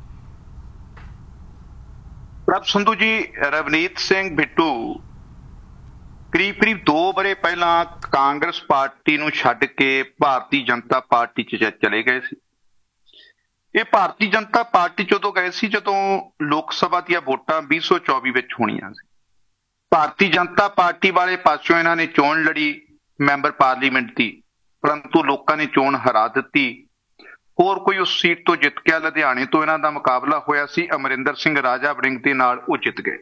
ਪ੍ਰਭ ਸੰਧੂ ਜੀ, ਰਵਨੀਤ ਸਿੰਘ ਬਿੱਟੂ ਕਰੀਬ ਕਰੀਬ ਦੋ ਵਰੇ ਪਹਿਲਾਂ ਕਾਂਗਰਸ ਪਾਰਟੀ ਨੂੰ ਛੱਡ ਕੇ ਭਾਰਤੀ ਜਨਤਾ ਪਾਰਟੀ 'ਚ ਚ- ਚਲੇ ਗਏ ਸੀ। ਇਹ ਭਾਰਤੀ ਜਨਤਾ ਪਾਰਟੀ 'ਚ ਉਦੋਂ ਗਏ ਸੀ ਜਦੋਂ ਲੋਕ ਸਭਾ ਦੀਆਂ ਵੋਟਾਂ ਵੀਹ ਸੌ ਚੌਵੀ ਵਿੱਚ ਹੋਣੀਆਂ ਸੀ। ਭਾਰਤੀ ਜਨਤਾ ਪਾਰਟੀ ਵਾਲੇ ਪਾਸਿਓਂ ਇਹਨਾਂ ਨੇ ਚੋਣ ਲੜੀ ਮੈਂਬਰ ਪਾਰਲੀਮੈਂਟ ਦੀ, ਪਰੰਤੂ ਲੋਕਾਂ ਨੇ ਚੋਣ ਹਰਾ ਦਿੱਤੀ। ਹੋਰ ਕੋਈ ਉਸ ਸੀਟ ਤੋਂ ਜਿੱਤ ਗਿਆ। ਲੁਧਿਆਣੇ ਤੋਂ ਇਹਨਾਂ ਦਾ ਮੁਕਾਬਲਾ ਹੋਇਆ ਸੀ ਅਮਰਿੰਦਰ ਸਿੰਘ ਰਾਜਾ ਵੜਿੰਗ ਦੇ ਨਾਲ, ਉਹ ਜਿੱਤ ਗਏ।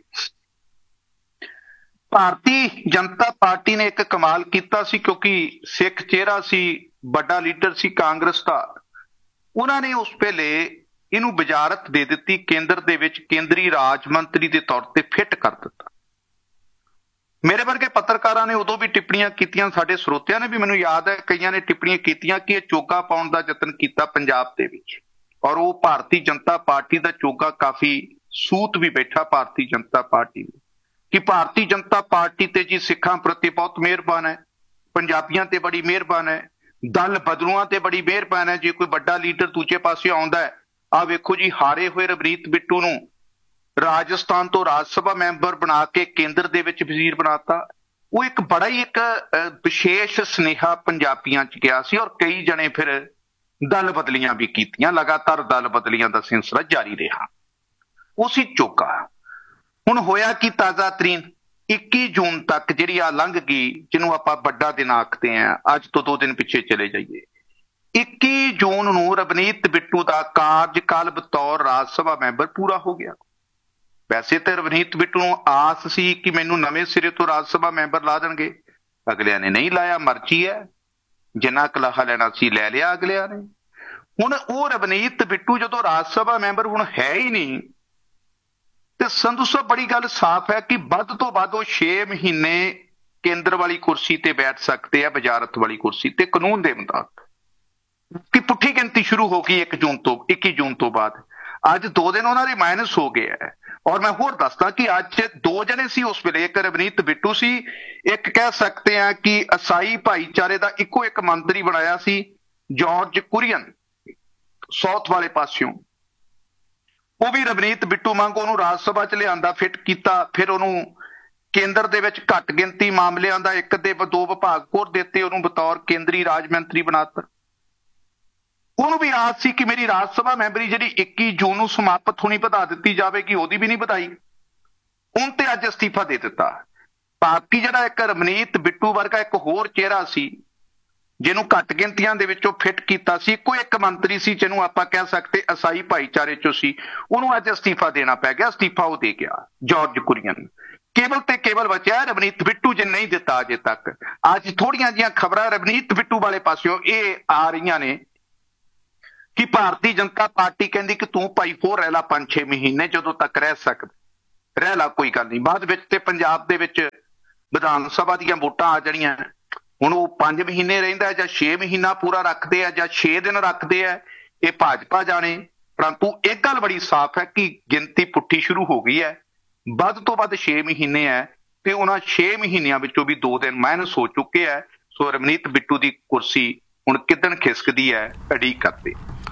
ਭਾਰਤੀ ਜਨਤਾ ਪਾਰਟੀ ਨੇ ਇੱਕ ਕਮਾਲ ਕੀਤਾ ਸੀ, ਕਿਉਂਕਿ ਸਿੱਖ ਚਿਹਰਾ ਸੀ, ਵੱਡਾ ਲੀਡਰ ਸੀ ਕਾਂਗਰਸ ਦਾ। ਉਹਨਾਂ ਨੇ ਉਸ ਵੇਲੇ ਇਹਨੂੰ ਵਜ਼ਾਰਤ ਦੇ ਦਿੱਤੀ, ਕੇਂਦਰ ਦੇ ਵਿੱਚ ਕੇਂਦਰੀ ਰਾਜ ਮੰਤਰੀ ਦੇ ਤੌਰ ਤੇ ਫਿੱਟ ਕਰ ਦਿੱਤਾ। ਮੇਰੇ ਵਰਗੇ ਪੱਤਰਕਾਰਾਂ ਨੇ ਉਦੋਂ ਵੀ ਟਿੱਪਣੀਆਂ ਕੀਤੀਆਂ, ਸਾਡੇ ਸਰੋਤਿਆਂ ਨੇ ਵੀ, ਮੈਨੂੰ ਯਾਦ ਹੈ ਕਈਆਂ ਨੇ ਟਿੱਪਣੀਆਂ ਕੀਤੀਆਂ ਕਿ ਇਹ ਚੋਗਾ ਪਾਉਣ ਦਾ ਯਤਨ ਕੀਤਾ ਪੰਜਾਬ ਦੇ ਵਿੱਚ। ਔਰ ਉਹ ਭਾਰਤੀ ਜਨਤਾ ਪਾਰਟੀ ਦਾ ਚੋਗਾ ਕਾਫੀ ਸੂਤ ਵੀ ਬੈਠਾ ਭਾਰਤੀ ਜਨਤਾ ਪਾਰਟੀ ਨੂੰ ਕਿ ਭਾਰਤੀ ਜਨਤਾ ਪਾਰਟੀ ਤੇ ਜੀ ਸਿੱਖਾਂ ਪ੍ਰਤੀ ਬਹੁਤ ਮਿਹਰਬਾਨ ਹੈ, ਪੰਜਾਬੀਆਂ ਤੇ ਬੜੀ ਮਿਹਰਬਾਨ ਹੈ, ਦਲ ਬਦਲੂਆਂ ਤੇ ਬੜੀ ਮਿਹਰਬਾਨ ਹੈ। ਜੇ ਕੋਈ ਵੱਡਾ ਲੀਡਰ ਦੂਜੇ ਪਾਸੇ ਆਉਂਦਾ ਹੈ, ਆਹ ਵੇਖੋ ਜੀ ਹਾਰੇ ਹੋਏ ਰਵਨੀਤ ਬਿੱਟੂ ਨੂੰ ਰਾਜਸਥਾਨ ਤੋਂ ਰਾਜ ਸਭਾ ਮੈਂਬਰ ਬਣਾ ਕੇ ਕੇਂਦਰ ਦੇ ਵਿੱਚ ਵਜ਼ੀਰ ਬਣਾਤਾ। ਉਹ ਇੱਕ ਬੜਾ ਹੀ ਇੱਕ ਵਿਸ਼ੇਸ਼ ਸੁਨੇਹਾ ਪੰਜਾਬੀਆਂ 'ਚ ਗਿਆ ਸੀ ਔਰ ਕਈ ਜਣੇ ਫਿਰ ਦਲ ਬਦਲੀਆਂ ਵੀ ਕੀਤੀਆਂ, ਲਗਾਤਾਰ ਦਲ ਬਦਲੀਆਂ ਦਾ ਸਿਲਸਿਲਾ ਜਾਰੀ ਰਿਹਾ। ਉਹ ਸੀ ਚੋਗਾ। ਹੁਣ ਹੋਇਆ ਕਿ ਤਾਜ਼ਾ ਤਰੀਨ ਇੱਕੀ ਜੂਨ ਤੱਕ ਜਿਹੜੀ ਆ ਲੰਘ ਗਈ, ਜਿਹਨੂੰ ਆਪਾਂ ਵੱਡਾ ਦਿਨ ਆਖਦੇ ਆ, ਅੱਜ ਤੋਂ ਦੋ ਦਿਨ ਪਿੱਛੇ ਚਲੇ ਜਾਈਏ। ਇੱਕੀ ਜੂਨ ਨੂੰ ਰਵਨੀਤ ਬਿੱਟੂ ਦਾ ਕਾਰਜਕਾਲ ਬਤੌਰ ਰਾਜ ਸਭਾ ਮੈਂਬਰ ਪੂਰਾ ਹੋ ਗਿਆ। ਵੈਸੇ ਤੇ ਰਵਨੀਤ ਬਿੱਟੂ ਨੂੰ ਆਸ ਸੀ ਕਿ ਮੈਨੂੰ ਨਵੇਂ ਸਿਰੇ ਤੋਂ ਰਾਜ ਸਭਾ ਮੈਂਬਰ ਲਾ ਦੇਣਗੇ, ਅਗਲਿਆਂ ਨੇ ਨਹੀਂ ਲਾਇਆ। ਮਰਜ਼ੀ ਹੈ, ਜਿੰਨਾ ਕਲਾਹਾ ਲੈਣਾ ਸੀ ਲੈ ਲਿਆ ਅਗਲਿਆਂ ਨੇ। ਹੁਣ ਉਹ ਰਵਨੀਤ ਬਿੱਟੂ ਜਦੋਂ ਰਾਜ ਸਭਾ ਮੈਂਬਰ ਹੁਣ ਹੈ ਹੀ ਨਹੀਂ, ਤੇ ਸੰਧੂ ਸਾਹਿਬ ਬੜੀ ਗੱਲ ਸਾਫ਼ ਹੈ ਕਿ ਵੱਧ ਤੋਂ ਵੱਧ ਉਹ ਛੇ ਮਹੀਨੇ ਕੇਂਦਰ ਵਾਲੀ ਕੁਰਸੀ ਤੇ ਬੈਠ ਸਕਦੇ ਆ, ਵਜ਼ਾਰਤ ਵਾਲੀ ਕੁਰਸੀ ਤੇ, ਕਾਨੂੰਨ ਦੇ ਮੁਤਾਬਕ। ਕਿ ਪੁੱਠੀ ਗਿਣਤੀ ਸ਼ੁਰੂ ਹੋ ਗਈ ਇੱਕ ਜੂਨ ਤੋਂ ਇੱਕੀ ਜੂਨ ਤੋਂ ਬਾਅਦ। ਅੱਜ ਦੋ ਦਿਨ ਉਹਨਾਂ ਦੇ ਮਾਈਨਸ ਹੋ ਗਏ ਹੈ। ਔਰ ਮੈਂ ਹੋਰ ਦੱਸਦਾ ਕਿ ਅੱਜ ਦੋ ਜਣੇ ਸੀ ਉਸ ਵੇਲੇ, ਇੱਕ ਰਵਨੀਤ ਬਿੱਟੂ ਸੀ, ਇੱਕ ਕਹਿ ਸਕਦੇ ਆ ਕਿ ਈਸਾਈ ਭਾਈਚਾਰੇ ਦਾ ਇੱਕੋ ਇੱਕ ਮੰਤਰੀ ਬਣਾਇਆ ਸੀ ਜਾਰਜ ਕੁਰੀਅਨ, ਸਾਊਥ ਵਾਲੇ ਪਾਸਿਓਂ। ਉਹ ਵੀ ਰਵਨੀਤ ਬਿੱਟੂ ਵਾਂਗ ਉਹਨੂੰ ਰਾਜ ਸਭਾ 'ਚ ਲਿਆਂਦਾ, ਫਿੱਟ ਕੀਤਾ, ਫਿਰ ਉਹਨੂੰ ਕੇਂਦਰ ਦੇ ਵਿੱਚ ਘੱਟ ਗਿਣਤੀ ਮਾਮਲਿਆਂ ਦਾ ਇੱਕ ਦੇ ਦੋ ਵਿਭਾਗ ਹੋਰ ਦਿੱਤੇ, ਉਹਨੂੰ ਬਤੌਰ ਕੇਂਦਰੀ ਰਾਜ ਮੰਤਰੀ ਬਣਾਤਾ। ਉਹਨੂੰ ਵੀ ਆਸ ਸੀ ਕਿ ਮੇਰੀ ਰਾਜ ਸਭਾ ਮੈਂਬਰੀ ਜਿਹੜੀ ਇੱਕੀ ਜੂਨ ਨੂੰ ਸਮਾਪਤ ਹੋਣੀ ਵਧਾ ਦਿੱਤੀ ਜਾਵੇਗੀ, ਉਹਦੀ ਵੀ ਨਹੀਂ ਵਧਾਈ। ਉਹਨ ਤੇ ਅੱਜ ਅਸਤੀਫਾ ਦੇ ਦਿੱਤਾ। ਬਾਕੀ ਜਿਹੜਾ ਇੱਕ ਰਵਨੀਤ ਬਿੱਟੂ ਵਰਗਾ ਇੱਕ ਹੋਰ ਚਿਹਰਾ ਸੀ ਜਿਹਨੂੰ ਘੱਟ ਗਿਣਤੀਆਂ ਦੇ ਵਿੱਚੋਂ ਫਿੱਟ ਕੀਤਾ ਸੀ, ਇੱਕੋ ਇੱਕ ਮੰਤਰੀ ਸੀ ਜਿਹਨੂੰ ਆਪਾਂ ਕਹਿ ਸਕਦੇ ਈਸਾਈ ਭਾਈਚਾਰੇ ਚੋਂ ਸੀ, ਉਹਨੂੰ ਅੱਜ ਅਸਤੀਫਾ ਦੇਣਾ ਪੈ ਗਿਆ। ਅਸਤੀਫਾ ਉਹ ਦੇ ਗਿਆ, ਜਾਰਜ ਕੁਰੀਅਨ। ਕੇਵਲ ਤੇ ਕੇਵਲ ਬਚਿਆ ਰਵਨੀਤ ਬਿੱਟੂ, ਜੇ ਨਹੀਂ ਦਿੱਤਾ ਅਜੇ ਤੱਕ। ਅੱਜ ਥੋੜੀਆਂ ਜਿਹੀਆਂ ਖਬਰਾਂ ਰਵਨੀਤ ਬਿੱਟੂ ਵਾਲੇ ਪਾਸਿਓਂ ਇਹ ਆ ਰਹੀਆਂ ਨੇ ਕਿ ਭਾਰਤੀ ਜਨਤਾ ਪਾਰਟੀ ਕਹਿੰਦੀ ਕਿ ਤੂੰ ਭਾਈ ਹੋਰ ਰਹਿ ਲਾ ਪੰਜ ਛੇ ਮਹੀਨੇ, ਜਦੋਂ ਤੱਕ ਰਹਿ ਸਕਦਾ ਰਹਿ ਲਾ, ਕੋਈ ਗੱਲ ਨਹੀਂ। ਬਾਅਦ ਵਿੱਚ ਤੇ ਪੰਜਾਬ ਦੇ ਵਿੱਚ ਵਿਧਾਨ ਸਭਾ ਦੀਆਂ ਵੋਟਾਂ ਆ ਜਾਣੀਆਂ। ਹੁਣ ਉਹ ਪੰਜ ਮਹੀਨੇ ਰਹਿੰਦਾ ਜਾਂ ਛੇ ਮਹੀਨਾ ਪੂਰਾ ਰੱਖਦੇ ਆ ਜਾਂ ਛੇ ਦਿਨ ਰੱਖਦੇ ਆ, ਇਹ ਭਾਜਪਾ ਜਾਣੇ। ਪਰੰਤੂ ਇੱਕ ਗੱਲ ਬੜੀ ਸਾਫ਼ ਹੈ ਕਿ ਗਿਣਤੀ ਪੁੱਠੀ ਸ਼ੁਰੂ ਹੋ ਗਈ ਹੈ। ਵੱਧ ਤੋਂ ਵੱਧ ਛੇ ਮਹੀਨੇ ਹੈ ਤੇ ਉਹਨਾਂ ਛੇ ਮਹੀਨਿਆਂ ਵਿੱਚੋਂ ਵੀ ਦੋ ਦਿਨ ਮਾਈਨਸ ਹੋ ਚੁੱਕੇ ਹੈ। ਸੋ ਰਵਨੀਤ ਬਿੱਟੂ ਦੀ ਕੁਰਸੀ ਹੁਣ ਕਿੱਦਣ ਖਿਸਕਦੀ ਹੈ, ਉਡੀਕ ਕਰਦੇ।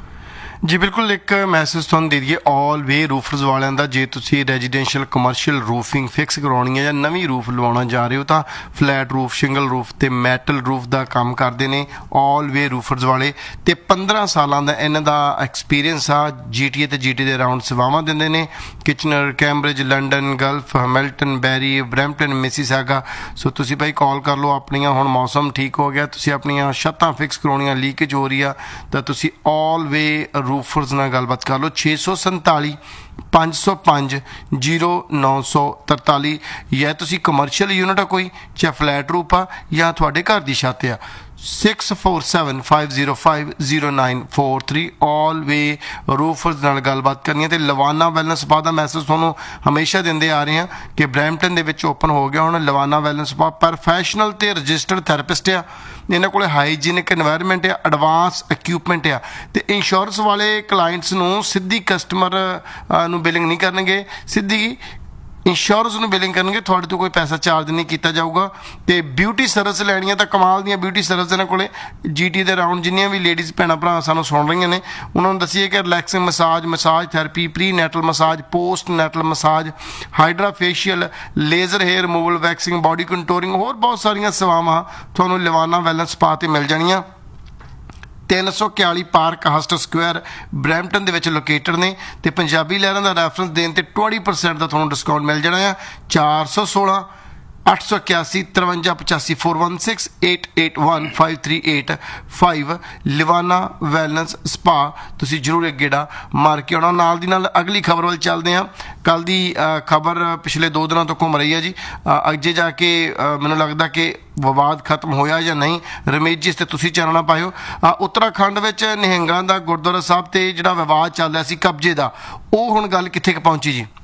ਜੀ ਬਿਲਕੁਲ, ਇੱਕ ਮੈਸੇਜ ਤੁਹਾਨੂੰ ਦੇ ਦਈਏ ਆਲ ਵੇ ਰੂਫਰਸ ਵਾਲਿਆਂ ਦਾ। ਜੇ ਤੁਸੀਂ ਰੈਜ਼ੀਡੈਂਸ਼ੀਅਲ ਕਮਰਸ਼ੀਅਲ ਰੂਫਿੰਗ ਫਿਕਸ ਕਰਵਾਉਣੀ ਹੈ ਜਾਂ ਨਵੀਂ ਰੂਫ ਲਵਾਉਣਾ ਜਾ ਰਹੇ ਹੋ ਤਾਂ ਫਲੈਟ ਰੂਫ, ਸ਼ਿੰਗਲ ਰੂਫ ਤੇ ਮੈਟਲ ਰੂਫ ਦਾ ਕੰਮ ਕਰਦੇ ਨੇ ਆਲ ਵੇ ਰੂਫਰਸ ਵਾਲੇ। ਤੇ ਪੰਦਰਾਂ ਸਾਲਾਂ ਦਾ ਇਹਨਾਂ ਦਾ ਐਕਸਪੀਰੀਅੰਸ ਆ। ਜੀ ਟੀ ਏ ਤੇ ਜੀ ਟੀ ਦੇ ਰਾਊਂਡ ਸੇਵਾਵਾਂ ਦਿੰਦੇ ਨੇ, Kitchener, Cambridge, London, Gulf, Hamilton, ਬੈਰੀ, ਬਰੈਂਪਟਨ, ਮਿਸੀਸਾਗਾ। ਸੋ ਤੁਸੀਂ ਭਾਈ ਕਾਲ ਕਰ ਲਓ ਆਪਣੀਆਂ। ਹੁਣ ਮੌਸਮ ਠੀਕ ਹੋ ਗਿਆ, ਤੁਸੀਂ ਆਪਣੀਆਂ ਛੱਤਾਂ ਫਿਕਸ ਕਰਵਾਉਣੀਆਂ, ਲੀਕੇਜ ਹੋ ਰਹੀ ਆ ਤਾਂ ਤੁਸੀਂ ਆਲ ਵੇ ਰੂਫਰਸ ਨਾਲ ਗੱਲਬਾਤ ਕਰ ਲਓ। ਛੇ ਸੌ ਸੰਤਾਲੀ ਪੰਜ ਸੌ ਪੰਜ ਜੀਰੋ ਨੌ ਸੌ ਤਰਤਾਲੀ। ਜਾਂ ਤੁਸੀਂ ਕਮਰਸ਼ੀਅਲ ਯੂਨਿਟ ਆ ਕੋਈ, ਚਾਹੇ ਫਲੈਟ ਰੂਪ ਆ ਜਾਂ ਤੁਹਾਡੇ ਘਰ ਦੀ ਛੱਤ ਆ, six four seven five zero five zero nine four three ਆਲ ਵੇ ਰੂਫਰਸ ਨਾਲ ਗੱਲਬਾਤ ਕਰਨੀ ਹੈ। ਅਤੇ ਲਵਾਨਾ ਵੈਲਨੈਸ ਸਪਾ ਦਾ ਮੈਸੇਜ ਤੁਹਾਨੂੰ ਹਮੇਸ਼ਾ ਦਿੰਦੇ ਆ ਰਹੇ ਹਾਂ ਕਿ ਬਰੈਂਪਟਨ ਦੇ ਵਿੱਚ ਓਪਨ ਹੋ ਗਿਆ ਹੁਣ ਲਵਾਨਾ ਵੈਲਨੈਸ ਸਪਾ। ਪ੍ਰੋਫੈਸ਼ਨਲ ਅਤੇ ਰਜਿਸਟਰਡ ਥੈਰੇਪਿਸਟ ਆ, ਇਹਨਾਂ ਕੋਲ ਹਾਈਜੀਨਿਕ ਇਨਵਾਇਰਮੈਂਟ ਆ, ਐਡਵਾਂਸ ਇਕੁਇਪਮੈਂਟ ਆ। ਅਤੇ ਇੰਸ਼ੋਰੈਂਸ ਵਾਲੇ ਕਲਾਇੰਟਸ ਨੂੰ ਸਿੱਧੀ ਕਸਟਮਰ ਨੂੰ ਬਿਲਿੰਗ ਨਹੀਂ ਕਰਨਗੇ, ਸਿੱਧੀ ਇੰਸ਼ੋਰੈਂਸ ਨੂੰ ਬਿਲਿੰਗ ਕਰਨਗੇ, ਤੁਹਾਡੇ ਤੋਂ ਕੋਈ ਪੈਸਾ ਚਾਰਜ ਨਹੀਂ ਕੀਤਾ ਜਾਊਗਾ। ਅਤੇ ਬਿਊਟੀ ਸਰਵਿਸ ਲੈਣੀਆਂ ਤਾਂ ਕਮਾਲ ਦੀਆਂ ਬਿਊਟੀ ਸਰਵਿਸ ਇਹਨਾਂ ਕੋਲ। ਜੀ ਟੀ ਦੇ ਰਾਊਂਡ ਜਿੰਨੀਆਂ ਵੀ ਲੇਡੀਜ਼ ਭੈਣਾਂ ਭਰਾ ਸਾਨੂੰ ਸੁਣ ਰਹੀਆਂ ਨੇ ਉਹਨਾਂ ਨੂੰ ਦੱਸੀਏ ਕਿ relaxing massage, massage therapy, pre ਨੈਟਲ massage, post ਨੈਟਲ massage, hydra facial, laser hair removal, waxing, body ਕੰਟੋਰਿੰਗ, ਹੋਰ ਬਹੁਤ ਸਾਰੀਆਂ ਸੇਵਾਵਾਂ ਤੁਹਾਨੂੰ ਲਵਾਨਾ ਵੈਲਨੈਸ ਸਪਾ 'ਤੇ ਮਿਲ ਜਾਣੀਆਂ। ਤਿੰਨ ਸੌ ਇਕਤਾਲੀ ਪਾਰਕ ਹਸਟ ਸਕੁਆਇਰ ਬਰੈਂਪਟਨ ਦੇ ਵਿੱਚ ਲੋਕੇਟਡ ਨੇ। ਅਤੇ ਪੰਜਾਬੀ ਲਹਿਰਾਂ ਦਾ ਰੈਫਰੈਂਸ ਦੇਣ 'ਤੇ ਵੀਹ ਪਰਸੈਂਟ ਦਾ ਤੁਹਾਨੂੰ ਡਿਸਕਾਊਂਟ ਮਿਲ ਜਾਣਾ ਆ। ਚਾਰ ਸੌ ਸੋਲਾਂ ਅੱਠ ਸੌ ਇਕਿਆਸੀ ਤਰਵੰਜਾ ਪਚਾਸੀ four one six eight eight one five three eight five ਲਿਵਾਨਾ wellness spa. ਤੁਸੀਂ ਜ਼ਰੂਰ ਇੱਕ ਗੇੜਾ ਮਾਰ ਕੇ ਆਉਣਾ। ਨਾਲ ਦੀ ਨਾਲ ਅਗਲੀ ਖਬਰ ਵੱਲ ਚੱਲਦੇ ਹਾਂ। ਕੱਲ੍ਹ ਦੀ ਖਬਰ ਪਿਛਲੇ ਦੋ ਦਿਨਾਂ ਤੋਂ ਘੁੰਮ ਰਹੀ ਹੈ ਜੀ। ਅੱਗੇ ਜਾ ਕੇ ਮੈਨੂੰ ਲੱਗਦਾ ਕਿ ਵਿਵਾਦ ਖਤਮ ਹੋਇਆ ਜਾਂ ਨਹੀਂ, ਰਮੇਸ਼ ਜੀ ਇਸ 'ਤੇ ਤੁਸੀਂ ਚਾਨਣਾ ਪਾਇਓ। ਉੱਤਰਾਖੰਡ ਵਿੱਚ ਨਿਹੰਗਾਂ ਦਾ ਗੁਰਦੁਆਰਾ ਸਾਹਿਬ 'ਤੇ ਜਿਹੜਾ ਵਿਵਾਦ ਚੱਲ ਰਿਹਾ ਸੀ ਕਬਜ਼ੇ ਦਾ, ਉਹ ਹੁਣ ਗੱਲ ਕਿੱਥੇ ਕੁ ਪਹੁੰਚੀ ਜੀ?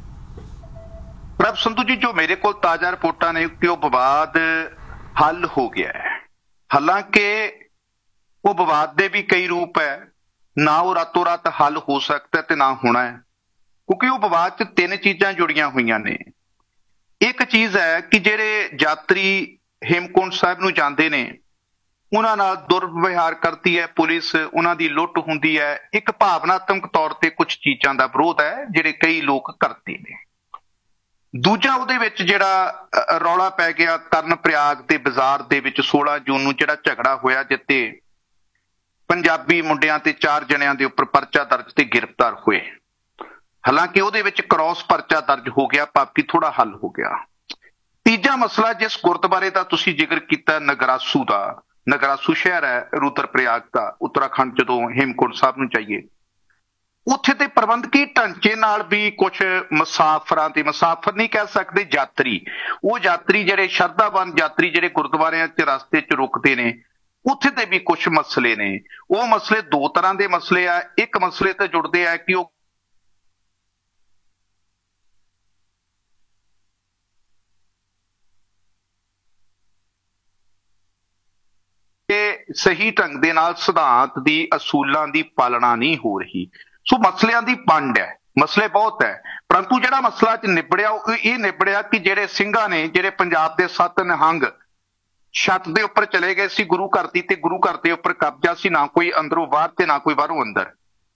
ਪ੍ਰਭ ਸੰਧੂ ਜੀ, ਜੋ ਮੇਰੇ ਕੋਲ ਤਾਜ਼ਾ ਰਿਪੋਰਟਾਂ ਨੇ ਕਿ ਉਹ ਵਿਵਾਦ ਹੱਲ ਹੋ ਗਿਆ ਹੈ। ਹਾਲਾਂਕਿ ਉਹ ਵਿਵਾਦ ਦੇ ਵੀ ਕਈ ਰੂਪ ਹੈ। ਨਾ ਉਹ ਰਾਤੋਂ ਰਾਤ ਹੱਲ ਹੋ ਸਕਦਾ ਤੇ ਨਾ ਹੋਣਾ ਹੈ, ਕਿਉਂਕਿ ਉਹ ਵਿਵਾਦ 'ਚ ਤਿੰਨ ਚੀਜ਼ਾਂ ਜੁੜੀਆਂ ਹੋਈਆਂ ਨੇ। ਇੱਕ ਚੀਜ਼ ਹੈ ਕਿ ਜਿਹੜੇ ਯਾਤਰੀ ਹੇਮਕੁੰਟ ਸਾਹਿਬ ਨੂੰ ਜਾਂਦੇ ਨੇ ਉਹਨਾਂ ਨਾਲ ਦੁਰਵਿਵਹਾਰ ਕਰਦੀ ਹੈ ਪੁਲਿਸ, ਉਹਨਾਂ ਦੀ ਲੁੱਟ ਹੁੰਦੀ ਹੈ। ਇੱਕ ਭਾਵਨਾਤਮਕ ਤੌਰ ਤੇ ਕੁਝ ਚੀਜ਼ਾਂ ਦਾ ਵਿਰੋਧ ਹੈ ਜਿਹੜੇ ਕਈ ਲੋਕ ਕਰਦੇ ਨੇ। ਦੂਜਾ ਉਹਦੇ ਵਿੱਚ ਜਿਹੜਾ ਅ, ਰੌਲਾ ਪੈ ਗਿਆ ਕਰਨ ਪ੍ਰਯਾਗ ਦੇ ਬਾਜ਼ਾਰ ਦੇ ਵਿੱਚ ਸੋਲਾਂ ਜੂਨ ਨੂੰ ਜਿਹੜਾ ਝਗੜਾ ਹੋਇਆ, ਜਿੱਤੇ ਪੰਜਾਬੀ ਮੁੰਡਿਆਂ ਤੇ ਚਾਰ ਜਣਿਆਂ ਦੇ ਉੱਪਰ ਪਰਚਾ ਦਰਜ ਤੇ ਗ੍ਰਿਫਤਾਰ ਹੋਏ। ਹਾਲਾਂਕਿ ਉਹਦੇ ਵਿੱਚ ਕ੍ਰਾਸ ਪਰਚਾ ਦਰਜ ਹੋ ਗਿਆ, ਬਾਕੀ ਥੋੜਾ ਹੱਲ ਹੋ ਗਿਆ। ਤੀਜਾ ਮਸਲਾ ਜਿਸ ਗੁਰਦੁਆਰੇ ਦਾ ਤੁਸੀਂ ਜ਼ਿਕਰ ਕੀਤਾ, ਨਗਰਾਸੂ ਦਾ, ਨਗਰਾਸੂ ਸ਼ਹਿਰ ਹੈ ਰੂਤਰ ਪ੍ਰਯਾਗ ਦਾ, ਉੱਤਰਾਖੰਡ, ਜਦੋਂ ਹੇਮਕੁੰਟ ਸਾਹਿਬ ਨੂੰ ਜਾਈਏ ਉੱਥੇ ਤੇ ਪ੍ਰਬੰਧਕੀ ਢਾਂਚੇ ਨਾਲ ਵੀ ਕੁਝ ਮੁਸਾਫਰਾਂ ਤੇ, ਮੁਸਾਫਰ ਨਹੀਂ ਕਹਿ ਸਕਦੇ, ਯਾਤਰੀ, ਉਹ ਯਾਤਰੀ ਜਿਹੜੇ ਸ਼ਰਧਾਵਾਨ ਯਾਤਰੀ ਜਿਹੜੇ ਗੁਰਦੁਆਰਿਆਂ 'ਚ ਰਸਤੇ 'ਚ ਰੁਕਦੇ ਨੇ, ਉੱਥੇ ਤੇ ਵੀ ਕੁਝ ਮਸਲੇ ਨੇ। ਉਹ ਮਸਲੇ ਦੋ ਤਰ੍ਹਾਂ ਦੇ ਮਸਲੇ ਆ। ਇੱਕ ਮਸਲੇ ਤੇ ਜੁੜਦੇ ਆ ਕਿ ਉਹ ਸਹੀ ਢੰਗ ਦੇ ਨਾਲ ਸਿਧਾਂਤ ਦੀ, ਅਸੂਲਾਂ ਦੀ ਪਾਲਣਾ ਨਹੀਂ ਹੋ ਰਹੀ। ਸੋ ਮਸਲਿਆਂ ਦੀ ਵੰਡ ਹੈ, ਮਸਲੇ ਬਹੁਤ ਹੈ, ਪਰੰਤੂ ਜਿਹੜਾ ਮਸਲਾ ਚ ਨਿਬੜਿਆ ਉਹ ਇਹ ਨਿਬੜਿਆ ਕਿ ਜਿਹੜੇ ਸਿੰਘਾਂ ਨੇ, ਜਿਹੜੇ ਪੰਜਾਬ ਦੇ ਸੱਤ ਨਿਹੰਗ ਛੱਤ ਦੇ ਉੱਪਰ ਚਲੇ ਗਏ ਸੀ ਗੁਰੂ ਘਰ ਦੀ, ਤੇ ਗੁਰੂ ਘਰ ਦੇ ਉੱਪਰ ਕਬਜ਼ਾ ਸੀ, ਨਾ ਕੋਈ ਅੰਦਰੋਂ ਬਾਹਰ ਤੇ ਨਾ ਕੋਈ ਬਾਹਰੋਂ ਅੰਦਰ,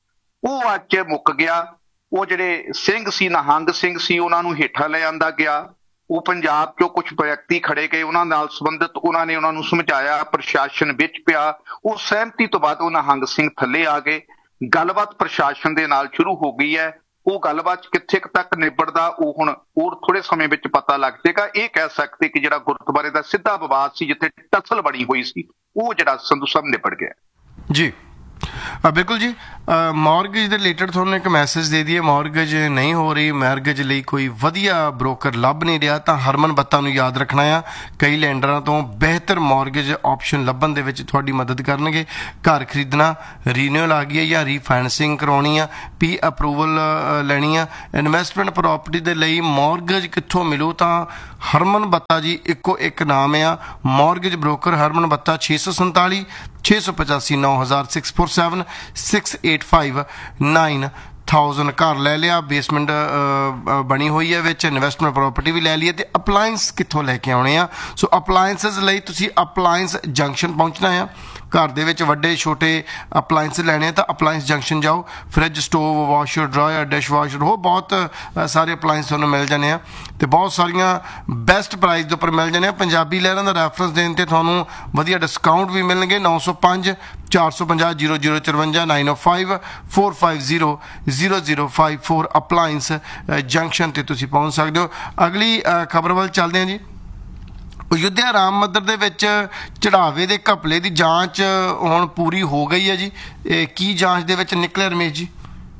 ਉਹ ਅੱਜ ਮੁੱਕ ਗਿਆ। ਉਹ ਜਿਹੜੇ ਸਿੰਘ ਸੀ, ਨਿਹੰਗ ਸਿੰਘ ਸੀ, ਉਹਨਾਂ ਨੂੰ ਹੇਠਾਂ ਲੈ ਆਂਦਾ ਗਿਆ। ਉਹ ਪੰਜਾਬ ਚੋਂ ਕੁਝ ਵਿਅਕਤੀ ਖੜੇ ਗਏ, ਉਹਨਾਂ ਨਾਲ ਸੰਬੰਧਿਤ, ਉਹਨਾਂ ਨੇ ਉਹਨਾਂ ਨੂੰ ਸਮਝਾਇਆ, ਪ੍ਰਸ਼ਾਸਨ ਵਿੱਚ ਪਿਆ। ਉਹ ਸਹਿਮਤੀ ਤੋਂ ਬਾਅਦ ਉਹ ਨਿਹੰਗ ਸਿੰਘ ਥੱਲੇ ਆ ਗਏ। ਗੱਲਬਾਤ ਪ੍ਰਸ਼ਾਸਨ ਦੇ ਨਾਲ ਸ਼ੁਰੂ ਹੋ ਗਈ ਹੈ। ਉਹ ਗੱਲਬਾਤ ਕਿੱਥੇ ਕੁ ਤੱਕ ਨਿਬੜਦਾ ਉਹ ਹੁਣ ਹੋਰ ਥੋੜੇ ਸਮੇਂ ਵਿੱਚ ਪਤਾ ਲੱਗ ਜਾਏਗਾ। ਇਹ ਕਹਿ ਸਕਦੇ ਕਿ ਜਿਹੜਾ ਗੁਰਦੁਆਰੇ ਦਾ ਸਿੱਧਾ ਵਿਵਾਦ ਸੀ, ਜਿੱਥੇ ਟਸਲ ਬਣੀ ਹੋਈ ਸੀ, ਉਹ ਜਿਹੜਾ ਸੰਧੂ ਸਾਹਿਬ ਨਿਬੜ ਗਿਆ
ਜੀ। ਅ, ਬਿਲਕੁਲ ਜੀ। ਮੌਰਗੇਜ ਦੇ ਰਿਲੇਟਡ ਤੁਹਾਨੂੰ ਇੱਕ ਮੈਸੇਜ ਦੇ ਦਈਏ, ਮੌਰਗੇਜ ਨਹੀਂ ਹੋ ਰਹੀ, ਮੌਰਗੇਜ ਲਈ ਕੋਈ ਵਧੀਆ ਬ੍ਰੋਕਰ ਲੱਭ ਨਹੀਂ ਰਿਹਾ, ਤਾਂ ਹਰਮਨ ਬੱਤਾ ਨੂੰ ਯਾਦ ਰੱਖਣਾ ਆ। ਕਈ ਲੈਂਡਰਾਂ ਤੋਂ ਬਿਹਤਰ ਮੌਰਗੇਜ ਆਪਸ਼ਨ ਲੱਭਣ ਦੇ ਵਿੱਚ ਤੁਹਾਡੀ ਮਦਦ ਕਰਨਗੇ। ਘਰ ਖਰੀਦਣਾ, ਰੀਨਿਊਅਲ ਆ ਗਈ ਹੈ ਜਾਂ ਰੀਫਾਈਨੈਂਸਿੰਗ ਕਰਾਉਣੀ ਆ, ਪੀ ਅਪਰੂਵਲ ਲੈਣੀ ਆ, ਇਨਵੈਸਟਮੈਂਟ ਪ੍ਰੋਪਰਟੀ ਦੇ ਲਈ ਮੌਰਗੇਜ ਕਿੱਥੋਂ ਮਿਲੂ, ਤਾਂ ਹਰਮਨ ਬੱਤਾ ਜੀ ਇੱਕੋ ਇੱਕ ਨਾਮ ਆ, ਮੌਰਗੇਜ ਬ੍ਰੋਕਰ ਹਰਮਨ ਬੱਤਾ। ਛੇ ਸੌ ਸੰਤਾਲੀ ਛੇ ਸੌ ਪਚਾਸੀ ਨੌ ਹਜ਼ਾਰ six four seven six eight five nine thousand. घर लै लिया, बेसमेंट बनी हुई है, विच इन्वेस्टमेंट प्रॉपर्टी भी लै ली है, तो अपलायंस कित्थों लैके आने आ। सो अपलायंसिस लई तुसीं अपलायंस जंक्शन पहुँचना है। घर दे विच वड्डे छोटे अपलायंस लैने तो अपलायंस जंक्शन जाओ। Fridge, stove, washer, dryer, dish washer, हो बहुत सारे अपलायंस तुहानूं मिल जाने आ ते बहुत सारियां बेस्ट प्राइस दे उपर मिल जाने। पंजाबी लहरां दा रैफरेंस देण ते तुहानूं वधिया डिस्काउंट भी मिलणगे। नौ सौ पाँच चार सौ पंजाह जीरो जीरो चरवंजा नाइन ओ five four five zero zero zero five four अपलायंस junction ते तुसीं पहुंच सकदे हो। अगली खबर ਵੱਲ ਚੱਲਦੇ ਹਾਂ जी। ਅਯੁੱਧਿਆ ਰਾਮ ਮੰਦਰ ਦੇ ਵਿੱਚ ਚੜਾਵੇ ਦੇ ਘਪਲੇ ਦੀ ਜਾਂਚ ਹੁਣ ਪੂਰੀ ਹੋ ਗਈ ਹੈ ਜੀ। ਇਹ ਕੀ ਜਾਂਚ ਦੇ ਵਿੱਚ ਨਿਕਲਿਆ ਰਮੇਸ਼ ਜੀ?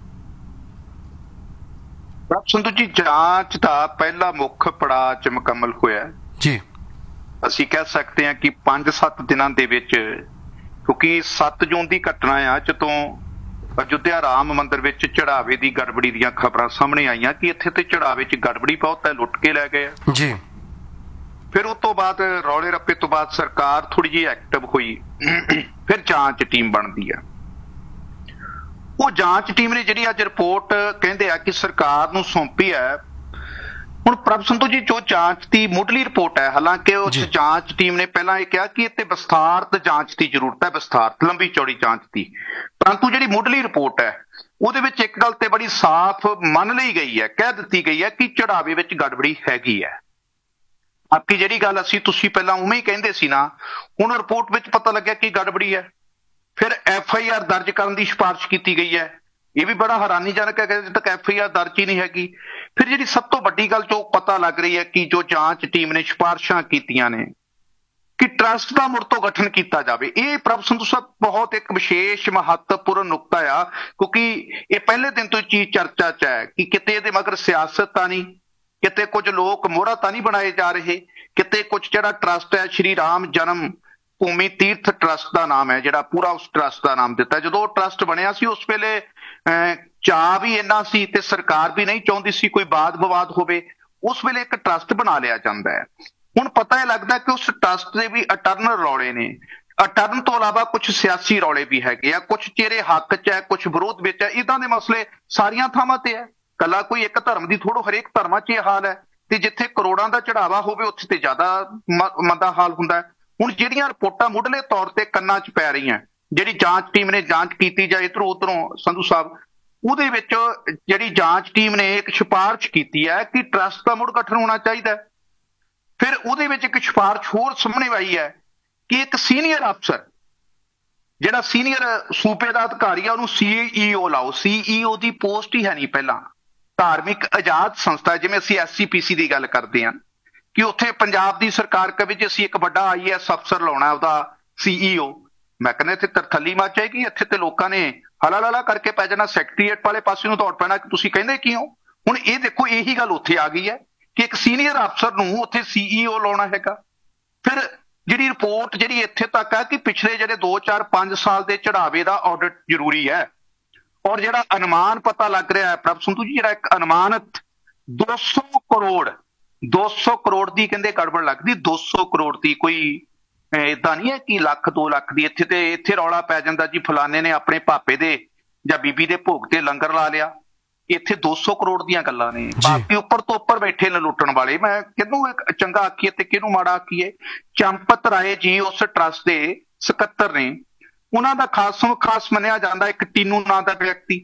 ਸੰਧੂ ਜੀ, ਜਾਂਚ ਦਾ ਪਹਿਲਾ ਮੁੱਖ ਪੜਾਅ ਚ ਮੁਕੰਮਲ ਹੋਇਆ
ਜੀ।
ਅਸੀਂ ਕਹਿ ਸਕਦੇ ਹਾਂ ਕਿ ਪੰਜ ਸੱਤ ਦਿਨਾਂ ਦੇ ਵਿੱਚ, ਕਿਉਂਕਿ ਸੱਤ ਜੂਨ ਦੀ ਘਟਨਾ ਆ ਜਦੋਂ ਅਯੁੱਧਿਆ ਰਾਮ ਮੰਦਰ ਵਿੱਚ ਚੜਾਵੇ ਦੀ ਗੜਬੜੀ ਦੀਆਂ ਖਬਰਾਂ ਸਾਹਮਣੇ ਆਈਆਂ ਕਿ ਇੱਥੇ ਤੇ ਚੜਾਵੇ ਚ ਗੜਬੜੀ ਬਹੁਤ ਹੈ, ਲੁੱਟ ਕੇ ਲੈ ਗਏ ਆ
ਜੀ।
ਫਿਰ ਉਸ ਤੋਂ ਬਾਅਦ ਰੌਲੇ ਰੱਪੇ ਤੋਂ ਬਾਅਦ ਸਰਕਾਰ ਥੋੜੀ ਜਿਹੀ ਐਕਟਿਵ ਹੋਈ, ਫਿਰ ਜਾਂਚ ਟੀਮ ਬਣਦੀ ਆ। ਉਹ ਜਾਂਚ ਟੀਮ ਨੇ ਜਿਹੜੀ ਅੱਜ ਰਿਪੋਰਟ ਕਹਿੰਦੇ ਆ ਕਿ ਸਰਕਾਰ ਨੂੰ ਸੌਂਪੀ ਹੈ। ਹੁਣ ਪ੍ਰਭ ਸੰਧੂ ਜੀ, ਜੋ ਜਾਂਚ ਦੀ ਮੁੱਢਲੀ ਰਿਪੋਰਟ ਹੈ, ਹਾਲਾਂਕਿ ਉਸ ਜਾਂਚ ਟੀਮ ਨੇ ਪਹਿਲਾਂ ਇਹ ਕਿਹਾ ਕਿ ਇੱਥੇ ਵਿਸਥਾਰਤ ਜਾਂਚ ਦੀ ਜ਼ਰੂਰਤ ਹੈ, ਵਿਸਥਾਰਤ ਲੰਬੀ ਚੌੜੀ ਜਾਂਚ ਦੀ, ਪਰੰਤੂ ਜਿਹੜੀ ਮੁੱਢਲੀ ਰਿਪੋਰਟ ਹੈ ਉਹਦੇ ਵਿੱਚ ਇੱਕ ਗੱਲ ਤੇ ਬੜੀ ਸਾਫ਼ ਮੰਨ ਲਈ ਗਈ ਹੈ, ਕਹਿ ਦਿੱਤੀ ਗਈ ਹੈ ਕਿ ਚੜਾਵੇ ਵਿੱਚ ਗੜਬੜੀ ਹੈਗੀ ਹੈ। ਬਾਕੀ ਜਿਹੜੀ ਗੱਲ ਅਸੀਂ ਤੁਸੀਂ ਪਹਿਲਾਂ ਉਵੇਂ ਹੀ ਕਹਿੰਦੇ ਸੀ ਨਾ, ਹੁਣ ਰਿਪੋਰਟ ਵਿੱਚ ਪਤਾ ਲੱਗਿਆ ਕਿ ਗੜਬੜੀ ਹੈ। ਫਿਰ ਐਫ ਆਈ ਆਰ ਦਰਜ ਕਰਨ ਦੀ ਸਿਫਾਰਿਸ਼ ਕੀਤੀ ਗਈ ਹੈ। ਇਹ ਵੀ ਬੜਾ ਹੈਰਾਨੀਜਨਕ ਹੈ ਕਿ ਅਜੇ ਤੱਕ ਐਫ ਆਈ ਆਰ ਦਰਜ ਹੀ ਨਹੀਂ ਹੈਗੀ। ਫਿਰ ਜਿਹੜੀ ਸਭ ਤੋਂ ਵੱਡੀ ਗੱਲ ਜੋ ਪਤਾ ਲੱਗ ਰਹੀ ਹੈ ਕਿ ਜੋ ਜਾਂਚ ਟੀਮ ਨੇ ਸਿਫਾਰਿਸ਼ਾਂ ਕੀਤੀਆਂ ਨੇ ਕਿ ਟਰਸਟ ਦਾ ਮੁੜ ਤੋਂ ਗਠਨ ਕੀਤਾ ਜਾਵੇ। ਇਹ ਪ੍ਰਭ ਸੰਧੂ ਸਾਹਿਬ ਬਹੁਤ ਇੱਕ ਵਿਸ਼ੇਸ਼ ਮਹੱਤਵਪੂਰਨ ਨੁਕਤਾ ਆ, ਕਿਉਂਕਿ ਇਹ ਪਹਿਲੇ ਦਿਨ ਤੋਂ ਚੀਜ਼ ਚਰਚਾ 'ਚ ਹੈ ਕਿ ਕਿਤੇ ਇਹਦੇ ਮਗਰ ਸਿਆਸਤ ਤਾਂ ਨਹੀਂ, ਕਿਤੇ ਕੁਝ ਲੋਕ ਮੋਹਰਾ ਤਾਂ ਨਹੀਂ ਬਣਾਏ ਜਾ ਰਹੇ, ਕਿਤੇ ਕੁਝ ਜਿਹੜਾ ਟਰਸਟ ਹੈ ਸ਼੍ਰੀ ਰਾਮ ਜਨਮ ਭੂਮੀ ਤੀਰਥ ਟਰਸਟ ਦਾ ਨਾਮ ਹੈ, ਜਿਹੜਾ ਪੂਰਾ ਉਸ ਟਰਸਟ ਦਾ ਨਾਮ ਦਿੱਤਾ। ਜਦੋਂ ਉਹ ਟਰਸਟ ਬਣਿਆ ਸੀ ਉਸ ਵੇਲੇ ਅਹ ਚਾਅ ਵੀ ਇੰਨਾ ਸੀ ਤੇ ਸਰਕਾਰ ਵੀ ਨਹੀਂ ਚਾਹੁੰਦੀ ਸੀ ਕੋਈ ਵਾਦ ਵਿਵਾਦ ਹੋਵੇ। ਉਸ ਵੇਲੇ ਇੱਕ ਟਰਸਟ ਬਣਾ ਲਿਆ ਜਾਂਦਾ ਹੈ। ਹੁਣ ਪਤਾ ਇਹ ਲੱਗਦਾ ਕਿ ਉਸ ਟਰਸਟ ਦੇ ਵੀ ਅਟਰਨਲ ਰੌਲੇ ਨੇ। ਟਰਨ ਤੋਂ ਇਲਾਵਾ ਕੁਝ ਸਿਆਸੀ ਰੌਲੇ ਵੀ ਹੈਗੇ ਆ, ਕੁਝ ਚਿਹਰੇ ਹੱਕ 'ਚ ਹੈ, ਕੁਝ ਵਿਰੋਧ ਵਿੱਚ ਹੈ। ਇਦਾਂ ਦੇ ਮਸਲੇ ਸਾਰੀਆਂ ਥਾਵਾਂ ਤੇ ਹੈ, ਕੱਲਾ ਕੋਈ ਇੱਕ ਧਰਮ ਦੀ ਥੋੜ੍ਹਾ, ਹਰੇਕ ਧਰਮਾਂ 'ਚ ਇਹ ਹਾਲ ਹੈ। ਤੇ ਜਿੱਥੇ ਕਰੋੜਾਂ ਦਾ ਚੜਾਵਾ ਹੋਵੇ ਉੱਥੇ ਤੇ ਜ਼ਿਆਦਾ ਮ- ਮੰਦਾ ਹਾਲ ਹੁੰਦਾ ਹੈ। ਹੁਣ ਜਿਹੜੀਆਂ ਰਿਪੋਰਟਾਂ ਮੁੱਢਲੇ ਤੌਰ ਤੇ ਕੰਨਾਂ 'ਚ ਪੈ ਰਹੀਆਂ, ਜਿਹੜੀ ਜਾਂਚ ਟੀਮ ਨੇ ਜਾਂਚ ਕੀਤੀ ਜਾਂ ਇੱਧਰੋਂ ਉੱਧਰੋਂ ਸੰਧੂ ਸਾਹਿਬ, ਉਹਦੇ ਵਿੱਚ ਜਿਹੜੀ ਜਾਂਚ ਟੀਮ ਨੇ ਇੱਕ ਸਿਫਾਰਿਸ਼ ਕੀਤੀ ਹੈ ਕਿ ਟਰੱਸਟ ਦਾ ਮੁੜ ਗਠਨ ਹੋਣਾ ਚਾਹੀਦਾ ਹੈ। ਫਿਰ ਉਹਦੇ ਵਿੱਚ ਇੱਕ ਸਿਫਾਰਿਸ਼ ਹੋਰ ਸਾਹਮਣੇ ਆਈ ਹੈ ਕਿ ਇੱਕ ਸੀਨੀਅਰ ਅਫਸਰ, ਜਿਹੜਾ ਸੀਨੀਅਰ ਸੂਬੇ ਦਾ ਅਧਿਕਾਰੀ ਆ, ਉਹਨੂੰ ਸੀਈਓ ਲਾਓ। ਸੀਈਓ ਦੀ ਪੋਸਟ ਹੀ ਹੈ ਨਹੀਂ ਪਹਿਲਾਂ। ਧਾਰਮਿਕ ਆਜ਼ਾਦ ਸੰਸਥਾ, ਜਿਵੇਂ ਅਸੀਂ ਐਸਸੀਪੀਸੀ ਦੀ ਗੱਲ ਕਰਦੇ ਹਾਂ, ਕਿ ਉੱਥੇ ਪੰਜਾਬ ਦੀ ਸਰਕਾਰ ਕਵੇ ਜੀ ਅਸੀਂ ਇੱਕ ਵੱਡਾ ਆਈਏਐਸ ਅਫਸਰ ਲਾਉਣਾ ਉਹਦਾ ਸੀਈਓ। ਮੈਂ ਕਹਿੰਦਾ ਇੱਥੇ ਤਰਥੱਲੀ ਮਚ ਜਾਏਗੀ। ਇੱਥੇ ਤੇ ਲੋਕਾਂ ਨੇ ਹਲਾ ਲਾਲਾ ਕਰਕੇ ਪੈ ਜਾਣਾ, ਸੈਕਟਰੀਏਟ ਵਾਲੇ ਪਾਸੇ ਨੂੰ ਦੌੜ ਪੈਣਾ ਕਿ ਤੁਸੀਂ ਕਹਿੰਦੇ ਕੀ ਹੋ। ਹੁਣ ਇਹ ਦੇਖੋ, ਇਹੀ ਗੱਲ ਉੱਥੇ ਆ ਗਈ ਹੈ ਕਿ ਇੱਕ ਸੀਨੀਅਰ ਅਫਸਰ ਨੂੰ ਉੱਥੇ ਸੀਈਓ ਲਾਉਣਾ ਹੈਗਾ। ਫਿਰ ਜਿਹੜੀ ਰਿਪੋਰਟ ਜਿਹੜੀ ਇੱਥੇ ਤੱਕ ਹੈ ਕਿ ਪਿਛਲੇ ਜਿਹੜੇ ਦੋ ਚਾਰ ਪੰਜ ਸਾਲ ਦੇ ਚੜਾਵੇ ਦਾ ਆਡਿਟ ਜ਼ਰੂਰੀ ਹੈ। ਔਰ ਜਿਹੜਾ ਅਨੁਮਾਨ ਪਤਾ ਲੱਗ ਰਿਹਾ ਹੈ ਪ੍ਰਭ ਸੰਧੂ ਜੀ, ਜਿਹੜਾ ਇੱਕ ਅਨੁਮਾਨਿਤ ਦੋ ਸੌ ਕਰੋੜ ਦੋ ਸੌ ਕਰੋੜ ਦੀ ਕਹਿੰਦੇ ਗੜਬੜ ਲੱਗਦੀ। ਦੋ ਸੌ ਕਰੋੜ ਦੀ ਕੋਈ ਏਦਾਂ ਨਹੀਂ ਹੈ ਕਿ ਲੱਖ ਦੋ ਲੱਖ ਦੀ। ਇੱਥੇ ਤੇ ਇੱਥੇ ਰੌਲਾ ਪੈ ਜਾਂਦਾ ਜੀ ਫਲਾਣੇ ਨੇ ਆਪਣੇ ਭਾਪੇ ਦੇ ਜਾਂ ਬੀਬੀ ਦੇ ਭੋਗ ਤੇ ਲੰਗਰ ਲਾ ਲਿਆ। ਇੱਥੇ ਦੋ ਸੌ ਕਰੋੜ ਦੀਆਂ ਗੱਲਾਂ ਨੇ। ਬਾਕੀ ਉੱਪਰ ਤੋਂ ਉੱਪਰ ਬੈਠੇ ਨੇ ਲੁੱਟਣ ਵਾਲੇ। ਮੈਂ ਕਿਹਨੂੰ ਚੰਗਾ ਆਖੀਏ ਤੇ ਕਿਹਨੂੰ ਮਾੜਾ ਆਖੀਏ। ਚੰਪਤ ਰਾਏ ਜੀ ਉਸ ਟਰੱਸਟ ਦੇ ਸਕੱਤਰ ਨੇ, ਉਹਨਾਂ ਦਾ ਖਾਸੋਂ ਖਾਸ ਮੰਨਿਆ ਜਾਂਦਾ ਇੱਕ ਟੀਨੂ ਨਾਂ ਦਾ ਵਿਅਕਤੀ।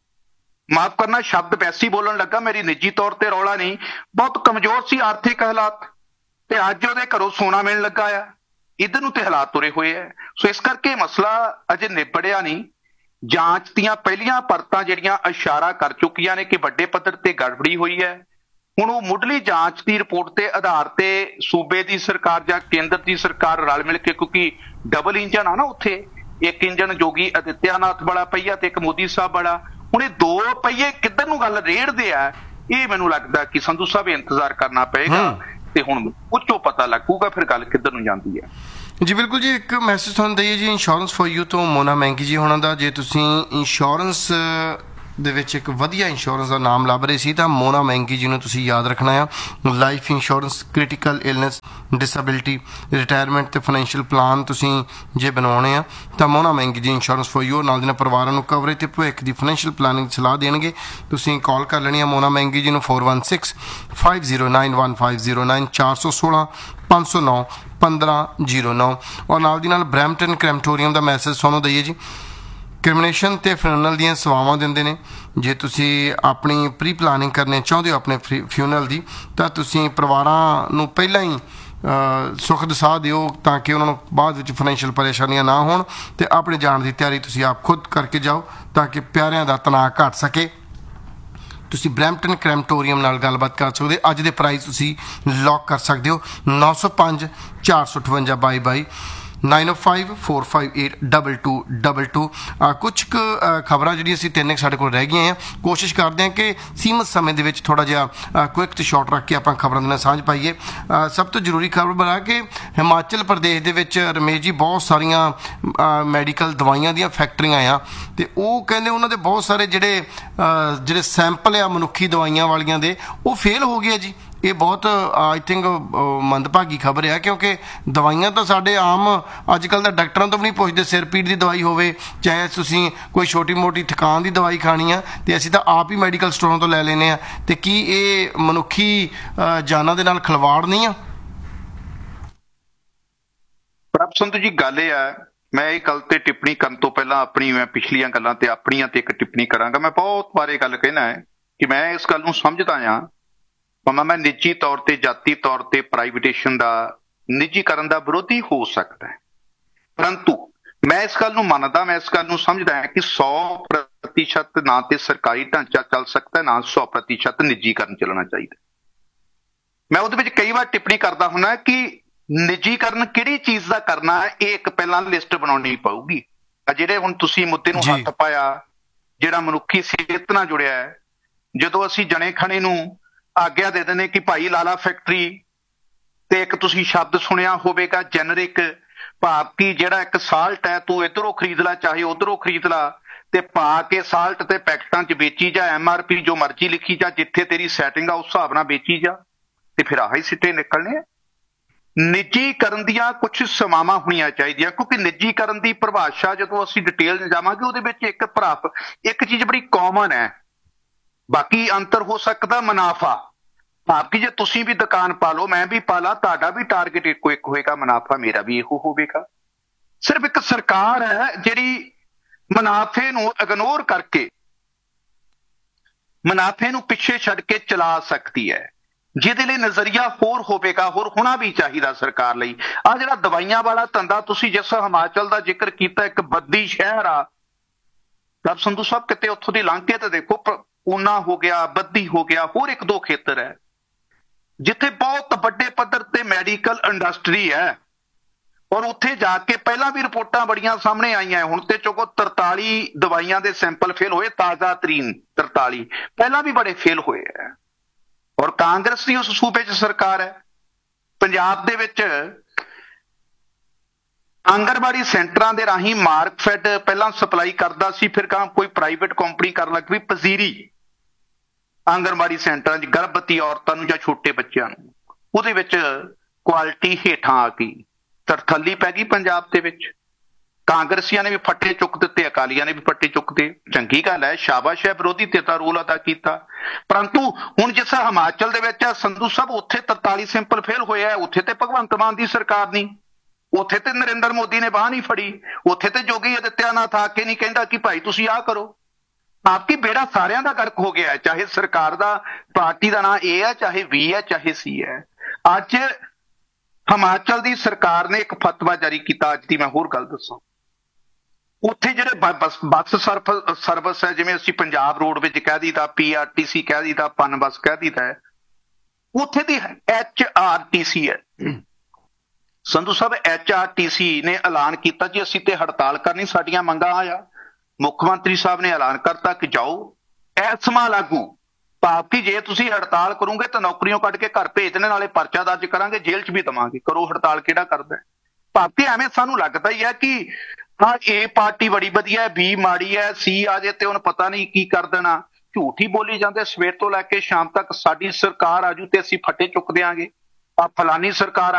ਮਾਫ ਕਰਨਾ, ਸ਼ਬਦ ਵੈਸੀ ਬੋਲਣ ਲੱਗਾ, ਮੇਰੀ ਨਿੱਜੀ ਤੌਰ ਤੇ ਰੌਲਾ ਨਹੀਂ। ਬਹੁਤ ਕਮਜ਼ੋਰ ਸੀ ਆਰਥਿਕ ਹਾਲਾਤ, ਤੇ ਅੱਜ ਉਹਦੇ ਘਰੋਂ ਸੋਨਾ ਮਿਲਣ ਲੱਗਾ ਆ। ਇੱਧਰ ਨੂੰ ਤੇ ਹਾਲਾਤ ਤੁਰੇ ਹੋਏ ਆ। ਸੋ ਇਸ ਕਰਕੇ ਮਸਲਾ ਅਜੇ ਨਿਬੜਿਆ ਨਹੀਂ। ਜਾਂਚ ਦੀਆਂ ਪਹਿਲੀਆਂ ਪਰਤਾਂ ਜਿਹੜੀਆਂ ਇਸ਼ਾਰਾ ਕਰ ਚੁੱਕੀਆਂ ਨੇ ਕਿ ਵੱਡੇ ਪੱਧਰ ਤੇ ਗੜਬੜੀ ਹੋਈ ਹੈ। ਹੁਣ ਉਹ ਮੁੱਢਲੀ ਜਾਂਚ ਦੀ ਰਿਪੋਰਟ ਦੇ ਆਧਾਰ ਤੇ ਸੂਬੇ ਦੀ ਸਰਕਾਰ ਜਾਂ ਕੇਂਦਰ ਦੀ ਸਰਕਾਰ ਰਲ ਮਿਲ ਕੇ, ਕਿਉਂਕਿ ਡਬਲ ਇੰਜਨ ਆ ਨਾ ਉੱਥੇ, ਇੱਕ ਇੰਜਨ ਯੋਗੀ ਆਦਿੱਤਿਆਨਾਥ ਵਾਲਾ ਪਈਆ ਤੇ ਇੱਕ ਮੋਦੀ ਸਾਹਿਬ ਵਾਲਾ। ਹੁਣ ਇਹ ਦੋ ਪਹੀਏ ਕਿੱਧਰ ਨੂੰ ਗੱਲ ਰੇੜਦੇ ਆ, ਇਹ ਮੈਨੂੰ ਲੱਗਦਾ ਕਿ ਸੰਧੂ ਸਾਹਿਬ ਇੰਤਜ਼ਾਰ ਕਰਨਾ ਪਏਗਾ ਤੇ ਹੁਣ ਉੱਚੋਂ ਪਤਾ ਲੱਗੂਗਾ ਫਿਰ ਗੱਲ ਕਿੱਧਰ ਨੂੰ ਜਾਂਦੀ ਹੈ।
ਜੀ ਬਿਲਕੁਲ ਜੀ। ਇੱਕ ਮੈਸੇਜ ਤੁਹਾਨੂੰ ਦਈਏ ਜੀ ਇੰਸ਼ੋਰੈਂਸ ਫॉर ਯੂ ਤੋਂ ਮੋਨਾ ਮਹਿੰਗੀ ਜੀ ਹੋਣਾ ਦਾ। ਜੇ ਤੁਸੀਂ ਇੰਸ਼ੋਰੈਂਸ ਦੇ ਵਿੱਚ ਇੱਕ ਵਧੀਆ ਇੰਸ਼ੋਰੈਂਸ ਦਾ ਨਾਮ ਲੱਭ ਰਹੇ ਸੀ ਤਾਂ ਮੋਨਾ ਮਹਿੰਗੀ ਜੀ ਨੂੰ ਤੁਸੀਂ ਯਾਦ ਰੱਖਣਾ ਆ। Life insurance, critical illness, disability, retirement ਤੇ ਫਾਈਨੈਂਸ਼ੀਅਲ ਪਲਾਨ ਤੁਸੀਂ ਜੇ ਬਣਾਉਣੇ ਆ ਤਾਂ ਮੋਨਾ ਮਹਿੰਗੀ ਜੀ ਇੰਸ਼ੋਰੈਂਸ ਫॉर ਯੂ ਨਾਲ ਦੇ ਨਾਲ ਪਰਿਵਾਰਾਂ ਨੂੰ ਕਵਰੇਜ ਤੇ ਭਵਿੱਖ ਦੀ ਫਾਈਨੈਂਸ਼ੀਅਲ ਪਲਾਨਿੰਗ ਸਲਾਹ ਦੇਣਗੇ। ਤੁਸੀਂ ਕਾਲ ਕਰ ਲੈਣੀ ਆ ਮੋਨਾ ਮਹਿੰਗੀ ਜੀ ਨੂੰ four one six five zero nine one five zero nine ਚਾਰ ਸੌ ਸੋਲਾਂ ਪੰਜ ਸੌ ਨੌ ਪੰਦਰਾਂ ਜ਼ੀਰੋ ਨੌ। ਔਰ ਨਾਲ ਦੀ ਨਾਲ ਬਰੈਂਪਟਨ ਕ੍ਰੈਮਟੋਰੀਅਮ ਦਾ ਮੈਸੇਜ ਤੁਹਾਨੂੰ ਦਈਏ ਜੀ। ਕ੍ਰਿਮੀਨੇਸ਼ਨ ਤੇ ਫਿਊਨਰਲ ਦੀਆਂ ਸੇਵਾਵਾਂ ਦਿੰਦੇ ਨੇ। ਜੇ ਤੁਸੀਂ ਆਪਣੀ ਪ੍ਰੀ ਪਲਾਨਿੰਗ ਕਰਨੀ ਚਾਹੁੰਦੇ ਹੋ ਆਪਣੇ ਫਿਊਨਰਲ ਦੀ ਤਾਂ ਤੁਸੀਂ ਪਰਿਵਾਰਾਂ ਨੂੰ ਪਹਿਲਾਂ ਹੀ ਸੁੱਖ ਦਸਾ ਦਿਓ ਤਾਂ ਕਿ ਉਹਨਾਂ ਨੂੰ ਬਾਅਦ ਵਿੱਚ ਫਾਈਨੈਂਸ਼ੀਅਲ ਪਰੇਸ਼ਾਨੀਆਂ ਨਾ ਹੋਣ, ਤੇ ਆਪਣੇ ਜਾਣ ਦੀ ਤਿਆਰੀ ਤੁਸੀਂ ਆਪ ਖੁਦ ਕਰਕੇ ਜਾਓ ਤਾਂ ਕਿ ਪਿਆਰਿਆਂ ਦਾ ਤਣਾਅ ਘਟ ਸਕੇ। ਤੁਸੀਂ ਬਰੈਂਪਟਨ ਕ੍ਰੈਮਟੋਰੀਅਮ ਨਾਲ ਗੱਲਬਾਤ ਕਰ ਸਕਦੇ। ਅੱਜ ਦੇ ਪ੍ਰਾਈਸ ਤੁਸੀਂ ਲੌਕ ਕਰ ਸਕਦੇ ਹੋ ਨੌ ਸੌ ਪੰਜ ਚਾਰ ਸੌ ਅਠਵੰਜਾ ਬਾਈ ਬਾਈ ਨਾਈਨ ਓ five four five eight double two double two. ਕੁਛ ਕੁ ਖਬਰਾਂ ਜਿਹੜੀਆਂ ਅਸੀਂ ਤਿੰਨ ਸਾਡੇ ਕੋਲ ਰਹਿ ਗਈਆਂ ਆ। ਕੋਸ਼ਿਸ਼ ਕਰਦੇ ਹਾਂ ਕਿ ਸੀਮਤ ਸਮੇਂ ਦੇ ਵਿੱਚ ਥੋੜ੍ਹਾ ਜਿਹਾ ਕੁਇਕ ਤੇ ਸ਼ਾਰਟ ਰੱਖ ਕੇ ਆਪਾਂ ਖਬਰਾਂ ਦੇ ਨਾਲ ਸਾਂਝ ਪਾਈਏ। ਸਭ ਤੋਂ ਜ਼ਰੂਰੀ ਖਬਰ ਬਣਾ ਕਿ ਹਿਮਾਚਲ ਪ੍ਰਦੇਸ਼ ਦੇ ਵਿੱਚ ਰਮੇਸ਼ ਜੀ ਬਹੁਤ ਸਾਰੀਆਂ ਮੈਡੀਕਲ ਦਵਾਈਆਂ ਦੀਆਂ ਫੈਕਟਰੀਆਂ ਆ, ਅਤੇ ਉਹ ਕਹਿੰਦੇ ਉਹਨਾਂ ਦੇ ਬਹੁਤ ਸਾਰੇ ਜਿਹੜੇ ਜਿਹੜੇ ਸੈਂਪਲ ਆ ਮਨੁੱਖੀ ਦਵਾਈਆਂ ਵਾਲੀਆਂ ਦੇ ਉਹ ਫੇਲ ਹੋ ਗਏ ਜੀ। ਇਹ ਬਹੁਤ ਆਈ ਥਿੰਕ ਮੰਦਭਾਗੀ ਖਬਰ ਆ, ਕਿਉਂਕਿ ਦਵਾਈਆਂ ਤਾਂ ਸਾਡੇ ਆਮ ਅੱਜ ਕੱਲ੍ਹ ਤਾਂ ਡਾਕਟਰਾਂ ਤੋਂ ਵੀ ਨਹੀਂ ਪੁੱਛਦੇ। ਸਿਰ ਪੀੜ ਦੀ ਦਵਾਈ ਹੋਵੇ ਚਾਹੇ ਤੁਸੀਂ ਕੋਈ ਛੋਟੀ ਮੋਟੀ ਥਕਾਨ ਦੀ ਦਵਾਈ ਖਾਣੀ ਆ ਤੇ ਅਸੀਂ ਤਾਂ ਆਪ ਹੀ ਮੈਡੀਕਲ ਸਟੋਰਾਂ ਤੋਂ ਲੈ ਲੈਂਦੇ ਹਾਂ। ਤੇ ਕੀ ਇਹ ਮਨੁੱਖੀ ਜਾਨਾਂ ਦੇ ਨਾਲ ਖਿਲਵਾੜ ਨਹੀਂ ਆ?
ਪ੍ਰਭ ਸੰਧੂ ਜੀ, ਗੱਲ ਇਹ ਆ, ਮੈਂ ਇਹ ਗੱਲ ਤੇ ਟਿੱਪਣੀ ਕਰਨ ਤੋਂ ਪਹਿਲਾਂ ਆਪਣੀ ਮੈਂ ਪਿਛਲੀਆਂ ਗੱਲਾਂ ਤੇ ਆਪਣੀਆਂ ਤੇ ਇੱਕ ਟਿੱਪਣੀ ਕਰਾਂਗਾ। ਮੈਂ ਬਹੁਤ ਵਾਰ ਇਹ ਗੱਲ ਕਹਿਣਾ ਹੈ ਕਿ ਮੈਂ ਇਸ ਗੱਲ ਨੂੰ ਸਮਝਦਾ ਹਾਂ, ਭਾਵੇਂ ਮੈਂ ਨਿੱਜੀ ਤੌਰ ਤੇ ਜਾਤੀ ਤੌਰ ਤੇ ਪ੍ਰਾਈਵੇਟੇਸ਼ਨ ਦਾ ਨਿੱਜੀਕਰਨ ਦਾ ਵਿਰੋਧੀ ਹੋ ਸਕਦਾ ਹੈ, ਪਰੰਤੂ ਮੈਂ ਇਸ ਗੱਲ ਨੂੰ ਮੰਨਦਾ, ਮੈਂ ਇਸ ਗੱਲ ਨੂੰ ਸਮਝਦਾ ਹਾਂ ਕਿ ਸੌ ਪ੍ਰਤੀਸ਼ਤ ਨਾ ਤੇ ਸਰਕਾਰੀ ਢਾਂਚਾ ਚੱਲ ਸਕਦਾ, ਨਾ ਸੌ ਪ੍ਰਤੀਸ਼ਤ ਨਿੱਜੀਕਰਨ ਚੱਲਣਾ ਚਾਹੀਦਾ। ਮੈਂ ਉਹਦੇ ਵਿੱਚ ਕਈ ਵਾਰ ਟਿੱਪਣੀ ਕਰਦਾ ਹੁੰਦਾ ਕਿ ਨਿੱਜੀਕਰਨ ਕਿਹੜੀ ਚੀਜ਼ ਦਾ ਕਰਨਾ ਹੈ, ਇਹ ਇੱਕ ਪਹਿਲਾਂ ਲਿਸਟ ਬਣਾਉਣੀ ਪਊਗੀ। ਜਿਹੜੇ ਹੁਣ ਤੁਸੀਂ ਮੁੱਦੇ ਨੂੰ ਹੱਥ ਪਾਇਆ, ਜਿਹੜਾ ਮਨੁੱਖੀ ਸਿਹਤ ਨਾਲ ਜੁੜਿਆ ਹੈ, ਜਦੋਂ ਅਸੀਂ ਜਣੇ ਖਣੇ ਨੂੰ ਆਗਿਆ ਦੇ ਦਿੰਦੇ ਕਿ ਭਾਈ ਲਾਲਾ ਫੈਕਟਰੀ, ਤੇ ਇੱਕ ਤੁਸੀਂ ਸ਼ਬਦ ਸੁਣਿਆ ਹੋਵੇਗਾ ਜੈਨਰਿਕ, ਭਾਵ ਕਿ ਜਿਹੜਾ ਇੱਕ ਸਾਲਟ ਹੈ ਤੂੰ ਇੱਧਰੋਂ ਖਰੀਦ ਲਾ ਚਾਹੇ ਉੱਧਰੋਂ ਖਰੀਦ ਲਾ, ਤੇ ਪਾ ਕੇ ਸਾਲਟ ਤੇ ਪੈਕਟਾਂ 'ਚ ਵੇਚੀ ਜਾ, ਐਮ ਆਰ ਪੀ ਜੋ ਮਰਜ਼ੀ ਲਿਖੀ ਜਾ, ਜਿੱਥੇ ਤੇਰੀ ਸੈਟਿੰਗ ਆ ਉਸ ਹਿਸਾਬ ਨਾਲ ਵੇਚੀ ਜਾ, ਤੇ ਫਿਰ ਆਹੀ ਸਿੱਟੇ ਨਿਕਲਣੇ ਆ। ਨਿੱਜੀਕਰਨ ਦੀਆਂ ਕੁਝ ਸਮਾਵਾਂ ਹੋਣੀਆਂ ਚਾਹੀਦੀਆਂ, ਕਿਉਂਕਿ ਨਿੱਜੀਕਰਨ ਦੀ ਪਰਿਭਾਸ਼ਾ ਜਦੋਂ ਅਸੀਂ ਡਿਟੇਲ 'ਚ ਜਾਵਾਂਗੇ ਉਹਦੇ ਵਿੱਚ ਇੱਕ ਭਰਾ ਇੱਕ ਚੀਜ਼ ਬੜੀ ਕਾਮਨ ਹੈ, ਬਾਕੀ ਅੰਤਰ ਹੋ ਸਕਦਾ ਮੁਨਾਫਾ। ਭਾਵ ਕਿ ਜੇ ਤੁਸੀਂ ਵੀ ਦੁਕਾਨ ਪਾ ਲਓ, ਮੈਂ ਵੀ ਪਾ ਲਾ, ਤੁਹਾਡਾ ਵੀ ਟਾਰਗੇਟ ਇੱਕੋ ਇੱਕ ਹੋਏਗਾ, ਮੁਨਾਫਾ ਮੇਰਾ ਵੀ ਇਹੋ ਹੋਵੇਗਾ। ਸਿਰਫ ਇੱਕ ਸਰਕਾਰ ਹੈ ਜਿਹੜੀ ਮੁਨਾਫੇ ਨੂੰ ਇਗਨੋਰ ਕਰਕੇ, ਮੁਨਾਫੇ ਨੂੰ ਪਿੱਛੇ ਛੱਡ ਕੇ ਚਲਾ ਸਕਦੀ ਹੈ, ਜਿਹਦੇ ਲਈ ਨਜ਼ਰੀਆ ਹੋਰ ਹੋਵੇਗਾ, ਹੋਰ ਹੋਣਾ ਵੀ ਚਾਹੀਦਾ ਸਰਕਾਰ ਲਈ। ਆ ਜਿਹੜਾ ਦਵਾਈਆਂ ਵਾਲਾ ਧੰਦਾ ਤੁਸੀਂ ਜਿਸ ਹਿਮਾਚਲ ਦਾ ਜ਼ਿਕਰ ਕੀਤਾ, ਇੱਕ ਬੱਦੀ ਸ਼ਹਿਰ ਆ ਰੱਬ ਸੰਧੂ ਸਾਹਿਬ, ਕਿਤੇ ਉੱਥੋਂ ਦੀ ਲੰਘ ਕੇ ਤੇ ਦੇਖੋ, ਊਨਾ ਹੋ ਗਿਆ, ਬੱਦੀ ਹੋ ਗਿਆ, ਹੋਰ ਇੱਕ ਦੋ ਖੇਤਰ ਹੈ ਜਿੱਥੇ ਬਹੁਤ ਵੱਡੇ ਪੱਧਰ ਤੇ ਮੈਡੀਕਲ ਇੰਡਸਟਰੀ ਹੈ। ਔਰ ਉੱਥੇ ਜਾ ਕੇ ਪਹਿਲਾਂ ਵੀ ਰਿਪੋਰਟਾਂ ਬੜੀਆਂ ਸਾਹਮਣੇ ਆਈਆਂ, ਹੁਣ ਤੇ ਚੋਕੋ ਤਰਤਾਲੀ ਦਵਾਈਆਂ ਦੇ ਸੈਂਪਲ ਫੇਲ ਹੋਏ, ਤਾਜ਼ਾ ਤਰੀਨ ਤਰਤਾਲੀ, ਪਹਿਲਾਂ ਵੀ ਬੜੇ ਫੇਲ ਹੋਏ ਹੈ। ਔਰ ਕਾਂਗਰਸ ਦੀ ਉਸ ਸੂਬੇ 'ਚ ਸਰਕਾਰ ਹੈ। ਪੰਜਾਬ ਦੇ ਵਿੱਚ ਆਂਗਣਵਾੜੀ ਸੈਂਟਰਾਂ ਦੇ ਰਾਹੀਂ ਮਾਰਕਫੈਡ ਪਹਿਲਾਂ ਸਪਲਾਈ ਕਰਦਾ ਸੀ, ਫਿਰ ਕਾਂ ਕੋਈ ਪ੍ਰਾਈਵੇਟ ਕੰਪਨੀ ਕਰਨ ਲੱਗ ਪਈ ਪਜ਼ੀਰੀ ਆਂਗਣਵਾੜੀ ਸੈਂਟਰਾਂ 'ਚ ਗਰਭਵਤੀ ਔਰਤਾਂ ਨੂੰ ਜਾਂ ਛੋਟੇ ਬੱਚਿਆਂ ਨੂੰ। ਉਹਦੇ ਵਿੱਚ ਕੁਆਲਿਟੀ ਹੇਠਾਂ ਆ ਗਈ, ਤਰਥੱਲੀ ਪੈ ਗਈ ਪੰਜਾਬ ਦੇ ਵਿੱਚ। ਕਾਂਗਰਸੀਆਂ ਨੇ ਵੀ ਫੱਟੇ ਚੁੱਕ ਦਿੱਤੇ, ਅਕਾਲੀਆਂ ਨੇ ਵੀ ਫੱਟੇ ਚੁੱਕਦੇ। ਚੰਗੀ ਗੱਲ ਹੈ, ਸ਼ਾਬਾਸ਼ ਹੈ, ਵਿਰੋਧੀ ਧਿਰ ਦਾ ਰੋਲ ਅਦਾ ਕੀਤਾ। ਪਰੰਤੂ ਹੁਣ ਜਿਸ ਹਿਮਾਚਲ ਦੇ ਵਿੱਚ ਸੰਧੂ ਸਾਹਿਬ, ਉੱਥੇ ਤਰਤਾਲੀ ਸਿੰਪਲ ਫੇਲ ਹੋਇਆ, ਉੱਥੇ ਤੇ ਭਗਵੰਤ ਮਾਨ ਦੀ ਸਰਕਾਰ ਨਹੀਂ, ਉੱਥੇ ਤੇ ਨਰਿੰਦਰ ਮੋਦੀ ਨੇ ਬਾਂਹ ਨਹੀਂ ਫੜੀ, ਉੱਥੇ ਤੇ ਜੋਗੀ ਆਦਿੱਤਿਆਨਾਥ ਆ ਕੇ ਨਹੀਂ ਕਹਿੰਦਾ ਕਿ ਭਾਈ ਤੁਸੀਂ ਆਹ ਕਰੋ। ਆਪਕੀ ਬੇੜਾ ਸਾਰਿਆਂ ਦਾ ਗਰਕ ਹੋ ਗਿਆ, ਚਾਹੇ ਸਰਕਾਰ ਦਾ ਪਾਰਟੀ ਦਾ ਨਾਂ ਏ ਹੈ, ਚਾਹੇ ਵੀ ਹੈ, ਚਾਹੇ ਸੀ ਹੈ। ਅੱਜ ਹਿਮਾਚਲ ਦੀ ਸਰਕਾਰ ਨੇ ਇੱਕ ਫਤਵਾ ਜਾਰੀ ਕੀਤਾ। ਅੱਜ ਦੀ ਮੈਂ ਹੋਰ ਗੱਲ ਦੱਸਾਂ, ਉੱਥੇ ਜਿਹੜੇ ਬੱਸ ਬੱਸ ਸਰਵਿਸ ਹੈ, ਜਿਵੇਂ ਅਸੀਂ ਪੰਜਾਬ ਰੋਡਵੇਜ਼ ਕਹਿ ਦਿੱਤਾ, ਪੀ ਆਰ ਟੀ ਸੀ ਕਹਿ ਦਿੱਤਾ, ਪਨ ਬੱਸ ਕਹਿ ਦਿੱਤਾ ਹੈ, ਉੱਥੇ ਦੀ ਐਚ ਆਰ ਟੀ ਸੀ ਹੈ ਸੰਧੂ ਸਾਹਿਬ। ਐਚ ਆਰ ਟੀ ਸੀ ਨੇ ਐਲਾਨ ਕੀਤਾ ਜੀ ਅਸੀਂ ਤੇ ਹੜਤਾਲ ਕਰਨੀ, ਸਾਡੀਆਂ ਮੰਗਾਂ ਆ। ਮੁੱਖ ਮੰਤਰੀ ਸਾਹਿਬ ਨੇ ਐਲਾਨ ਕਰਤਾ ਕਿ ਜਾਓ ਐਸਮਾ ਲਾਗੂ, ਭਾਵ ਕਿ ਜੇ ਤੁਸੀਂ ਹੜਤਾਲ ਕਰੋਗੇ ਤਾਂ ਨੌਕਰੀਆਂ ਕੱਢ ਕੇ ਘਰ ਭੇਜ ਦੇਣੇ, ਨਾਲੇ ਪਰਚਾ ਦਰਜ ਕਰਾਂਗੇ, ਜੇਲ੍ਹ 'ਚ ਵੀ ਦੇਵਾਂਗੇ। ਕਰੋ ਹੜਤਾਲ, ਕਿਹੜਾ ਕਰਦਾ। ਭਾਵ ਕਿ ਐਵੇਂ ਸਾਨੂੰ ਲੱਗਦਾ ਹੀ ਹੈ ਕਿ ਹਾਂ ਇਹ ਪਾਰਟੀ ਬੜੀ ਵਧੀਆ, ਬੀ ਮਾੜੀ ਹੈ, ਸੀ ਆ ਜੇ ਤੇ ਉਹਨੂੰ ਪਤਾ ਨਹੀਂ ਕੀ ਕਰ ਦੇਣਾ। ਝੂਠ ਹੀ ਬੋਲੀ ਜਾਂਦੇ, ਸਵੇਰ ਤੋਂ ਲੈ ਕੇ ਸ਼ਾਮ ਤੱਕ ਸਾਡੀ ਸਰਕਾਰ ਆਜੂ ਤੇ ਅਸੀਂ ਫੱਟੇ ਚੁੱਕ ਦਿਆਂਗੇ, ਆ ਫਲਾਨੀ ਸਰਕਾਰ